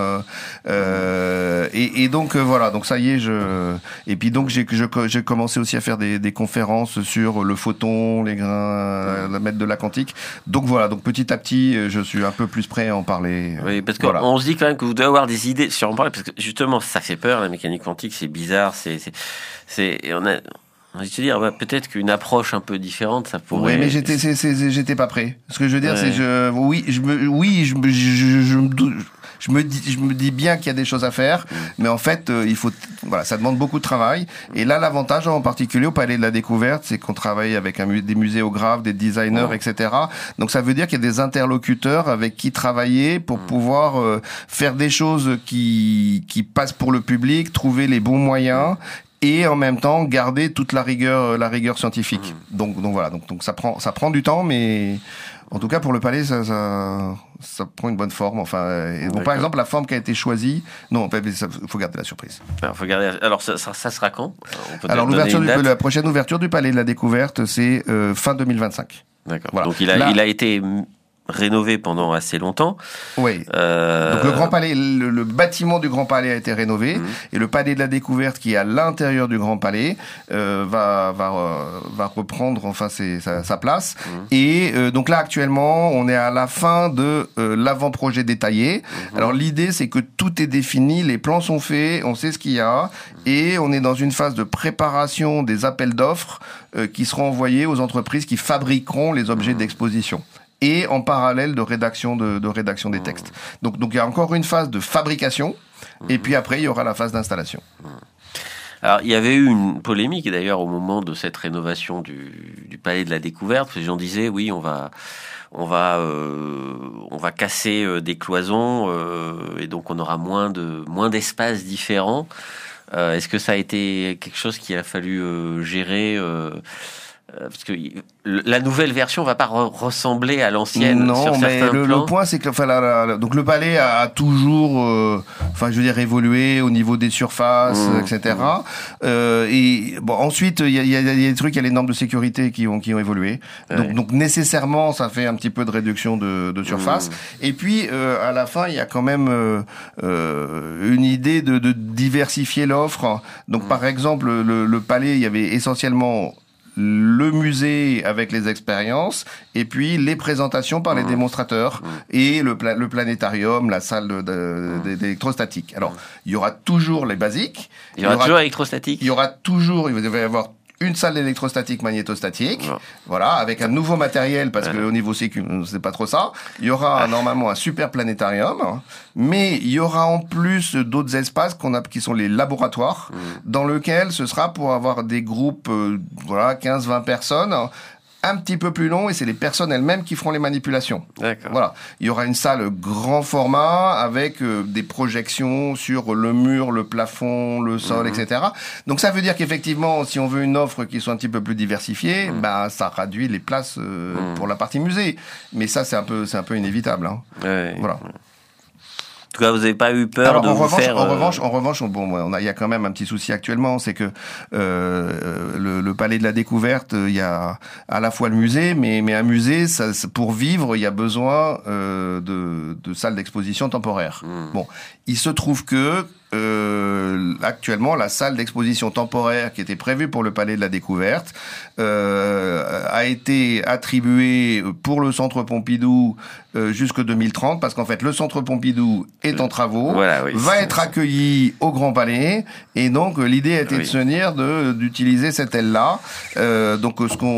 Et donc voilà, donc ça y est, et puis donc j'ai commencé aussi à faire des conférences sur le photon, les grains, la mètre de la quantique. Donc voilà, donc petit à petit, je suis un peu plus prêt à en parler. Oui, parce qu'on se dit quand même que vous devez avoir des idées sur en parler, parce que justement ça fait peur, la mécanique quantique, c'est bizarre, on a envie de se dire peut-être qu'une approche un peu différente ça pourrait. Oui, mais j'étais pas prêt. Ce que je veux dire, c'est je me dis bien qu'il y a des choses à faire, mais en fait, ça demande beaucoup de travail. Et là, l'avantage, en particulier au Palais de la Découverte, c'est qu'on travaille avec des muséographes, des designers, etc. Donc, ça veut dire qu'il y a des interlocuteurs avec qui travailler pour pouvoir faire des choses qui passent pour le public, trouver les bons moyens. Et en même temps garder toute la rigueur scientifique. Donc voilà, donc ça prend du temps, mais en tout cas pour le palais ça prend une bonne forme. Enfin, et donc, par exemple la forme qui a été choisie, non, il faut garder la surprise. Alors ça sera quand? Alors la prochaine ouverture du Palais de la Découverte, c'est fin 2025. D'accord. Voilà. Donc il a été rénové pendant assez longtemps. Oui. Donc le Grand Palais, le bâtiment du Grand Palais a été rénové et le Palais de la Découverte qui est à l'intérieur du Grand Palais va reprendre enfin sa place. Et donc là actuellement, on est à la fin de l'avant-projet détaillé. Alors l'idée c'est que tout est défini, les plans sont faits, on sait ce qu'il y a et on est dans une phase de préparation des appels d'offres qui seront envoyés aux entreprises qui fabriqueront les objets d'exposition. Et en parallèle de rédaction des textes. Donc il y a encore une phase de fabrication, et puis après il y aura la phase d'installation. Alors il y avait eu une polémique d'ailleurs au moment de cette rénovation du Palais de la Découverte. Les gens disaient oui, on va casser des cloisons et donc on aura moins d'espaces différents. Est-ce que ça a été quelque chose qu'il a fallu gérer parce que la nouvelle version va pas ressembler à l'ancienne. Non, sur certains plans. Le point c'est que donc le palais a toujours évolué au niveau des surfaces, etc. Et bon, ensuite il y a des trucs, il y a les normes de sécurité qui ont évolué. Donc nécessairement ça fait un petit peu de réduction de surface. Et puis à la fin il y a quand même une idée de diversifier l'offre. Donc par exemple le palais, il y avait essentiellement le musée avec les expériences et puis les présentations par les démonstrateurs et le planétarium, la salle d'électrostatique. Alors, il y aura toujours les basiques. Il y aura toujours électrostatique. Il va y avoir une salle d'électrostatique magnétostatique, voilà, avec un nouveau matériel parce que au niveau sécu, c'est pas trop ça. Il y aura normalement un super planétarium, mais il y aura en plus d'autres espaces qui sont les laboratoires, dans lesquels ce sera pour avoir des groupes, 15-20 personnes. Un petit peu plus long et c'est les personnes elles-mêmes qui feront les manipulations. D'accord. Voilà. Il y aura une salle grand format avec des projections sur le mur, le plafond, le sol, etc. Donc ça veut dire qu'effectivement, si on veut une offre qui soit un petit peu plus diversifiée, ça réduit les places pour la partie musée. Mais ça, c'est un peu inévitable. Hein. Ouais. Voilà. tout cas, vous n'avez pas eu peur de vous faire... En revanche, bon, il y a quand même un petit souci actuellement, c'est que le Palais de la Découverte, il y a à la fois le musée, mais un musée, pour vivre, il y a besoin de salles d'exposition temporaires. Bon, il se trouve que actuellement, la salle d'exposition temporaire qui était prévue pour le Palais de la Découverte a été attribuée pour le Centre Pompidou jusqu'en 2030, parce qu'en fait, le Centre Pompidou est en travaux, va être accueilli au Grand Palais, et donc l'idée a été de se dire d'utiliser cette aile-là. Donc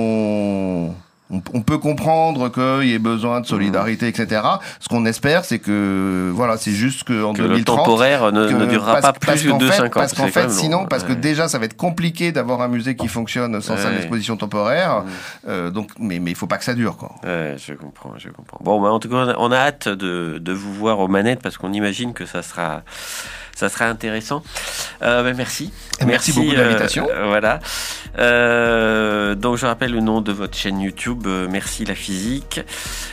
on peut comprendre qu'il y ait besoin de solidarité, etc. Ce qu'on espère, c'est que, voilà, c'est juste qu'en 2030... le temporaire ne durera pas plus de 5 ans. Parce qu'en fait, sinon, parce que déjà, ça va être compliqué d'avoir un musée qui fonctionne sans salle d'exposition temporaire. Donc, mais il faut pas que ça dure, quoi. Je comprends. Bon, en tout cas, on a hâte de vous voir aux manettes, parce qu'on imagine que ça sera intéressant. Merci. Merci beaucoup de l'invitation. Voilà. Donc je rappelle le nom de votre chaîne YouTube. Merci la physique.